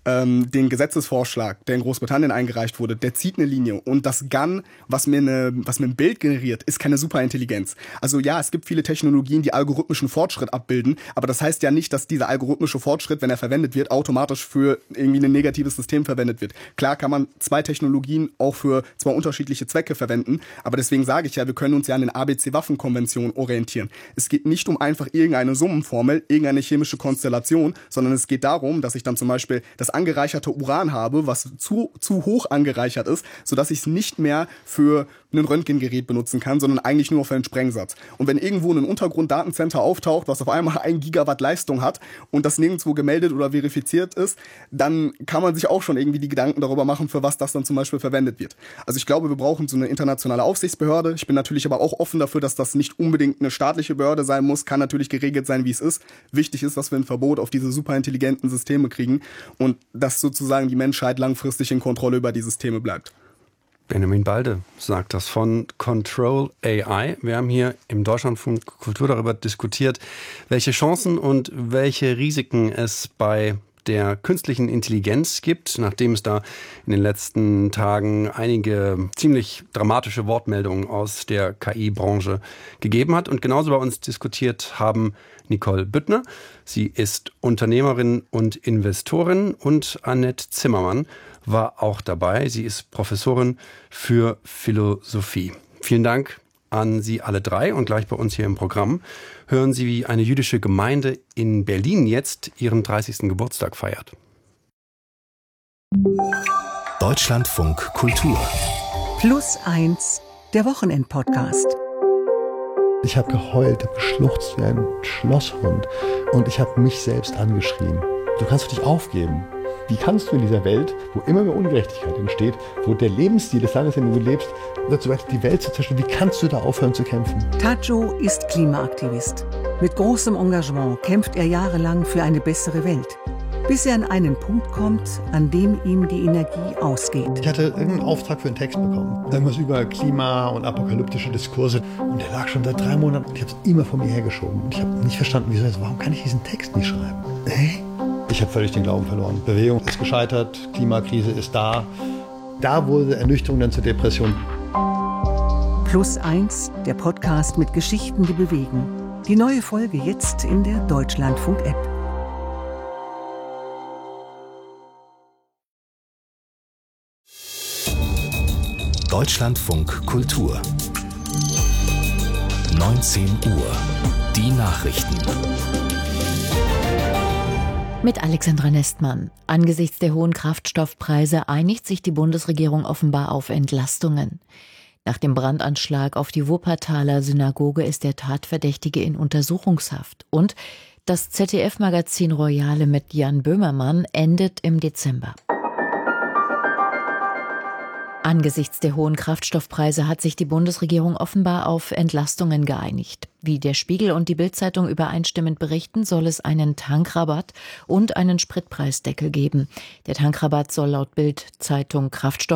Den Gesetzesvorschlag, der in Großbritannien eingereicht wurde, der zieht eine Linie. Und das GAN, was mir ein Bild generiert, ist keine Superintelligenz. Also ja, es gibt viele Technologien, die algorithmischen Fortschritt abbilden, aber das heißt ja nicht, dass dieser algorithmische Fortschritt, wenn er verwendet wird, automatisch für irgendwie ein negatives System verwendet wird. Klar kann man 2 Technologien auch für 2 unterschiedliche Zwecke verwenden, aber deswegen sage ich ja, wir können uns ja an den ABC-Waffenkonventionen orientieren. Es geht nicht um einfach irgendeine Summenformel, irgendeine chemische Konstellation, sondern es geht darum, dass ich dann zum Beispiel das angereicherte Uran habe, was zu hoch angereichert ist, sodass ich es nicht mehr für ein Röntgengerät benutzen kann, sondern eigentlich nur für einen Sprengsatz. Und wenn irgendwo ein Untergrunddatencenter auftaucht, was auf einmal 1 Gigawatt Leistung hat und das nirgendwo gemeldet oder verifiziert ist, dann kann man sich auch schon irgendwie die Gedanken darüber machen, für was das dann zum Beispiel verwendet wird. Also ich glaube, wir brauchen so eine internationale Aufsichtsbehörde. Ich bin natürlich aber auch offen dafür, dass das nicht unbedingt eine staatliche Behörde sein muss, kann natürlich geregelt sein, wie es ist. Wichtig ist, dass wir ein Verbot auf diese superintelligenten Systeme kriegen und dass sozusagen die Menschheit langfristig in Kontrolle über die Systeme bleibt. Benjamin Balde sagt das von Control AI. Wir haben hier im Deutschlandfunk Kultur darüber diskutiert, welche Chancen und welche Risiken es bei der künstlichen Intelligenz gibt, nachdem es da in den letzten Tagen einige ziemlich dramatische Wortmeldungen aus der KI-Branche gegeben hat. Und genauso bei uns diskutiert haben Nicole Büttner, sie ist Unternehmerin und Investorin, und Annette Zimmermann war auch dabei. Sie ist Professorin für Philosophie. Vielen Dank an Sie alle 3, und gleich bei uns hier im Programm hören Sie, wie eine jüdische Gemeinde in Berlin jetzt ihren 30. Geburtstag feiert. Deutschlandfunk Kultur. +1, der Wochenend-Podcast. Ich habe geheult, habe geschluchzt wie ein Schlosshund und ich habe mich selbst angeschrien. Du kannst doch nicht aufgeben. Wie kannst du in dieser Welt, wo immer mehr Ungerechtigkeit entsteht, wo der Lebensstil des Landes, in dem du lebst, dazu beiträgt, die Welt zu zerstören, wie kannst du da aufhören zu kämpfen? Tajo ist Klimaaktivist. Mit großem Engagement kämpft er jahrelang für eine bessere Welt. Bis er an einen Punkt kommt, an dem ihm die Energie ausgeht. Ich hatte irgendeinen Auftrag für einen Text bekommen. Irgendwas über Klima und apokalyptische Diskurse. Und der lag schon seit 3 Monaten und ich habe es immer vor mir hergeschoben. Und ich habe nicht verstanden, wieso jetzt, warum kann ich diesen Text nicht schreiben? Ich habe völlig den Glauben verloren. Bewegung ist gescheitert, Klimakrise ist da. Da wurde Ernüchterung dann zur Depression. +1, der Podcast mit Geschichten, die bewegen. Die neue Folge jetzt in der Deutschlandfunk-App. Deutschlandfunk Kultur. 19 Uhr. Die Nachrichten. Mit Alexandra Nestmann. Angesichts der hohen Kraftstoffpreise einigt sich die Bundesregierung offenbar auf Entlastungen. Nach dem Brandanschlag auf die Wuppertaler Synagoge ist der Tatverdächtige in Untersuchungshaft. Und das ZDF-Magazin Royale mit Jan Böhmermann endet im Dezember. Angesichts der hohen Kraftstoffpreise hat sich die Bundesregierung offenbar auf Entlastungen geeinigt. Wie der Spiegel und die Bild-Zeitung übereinstimmend berichten, soll es einen Tankrabatt und einen Spritpreisdeckel geben. Der Tankrabatt soll laut Bild-Zeitung Kraftstoff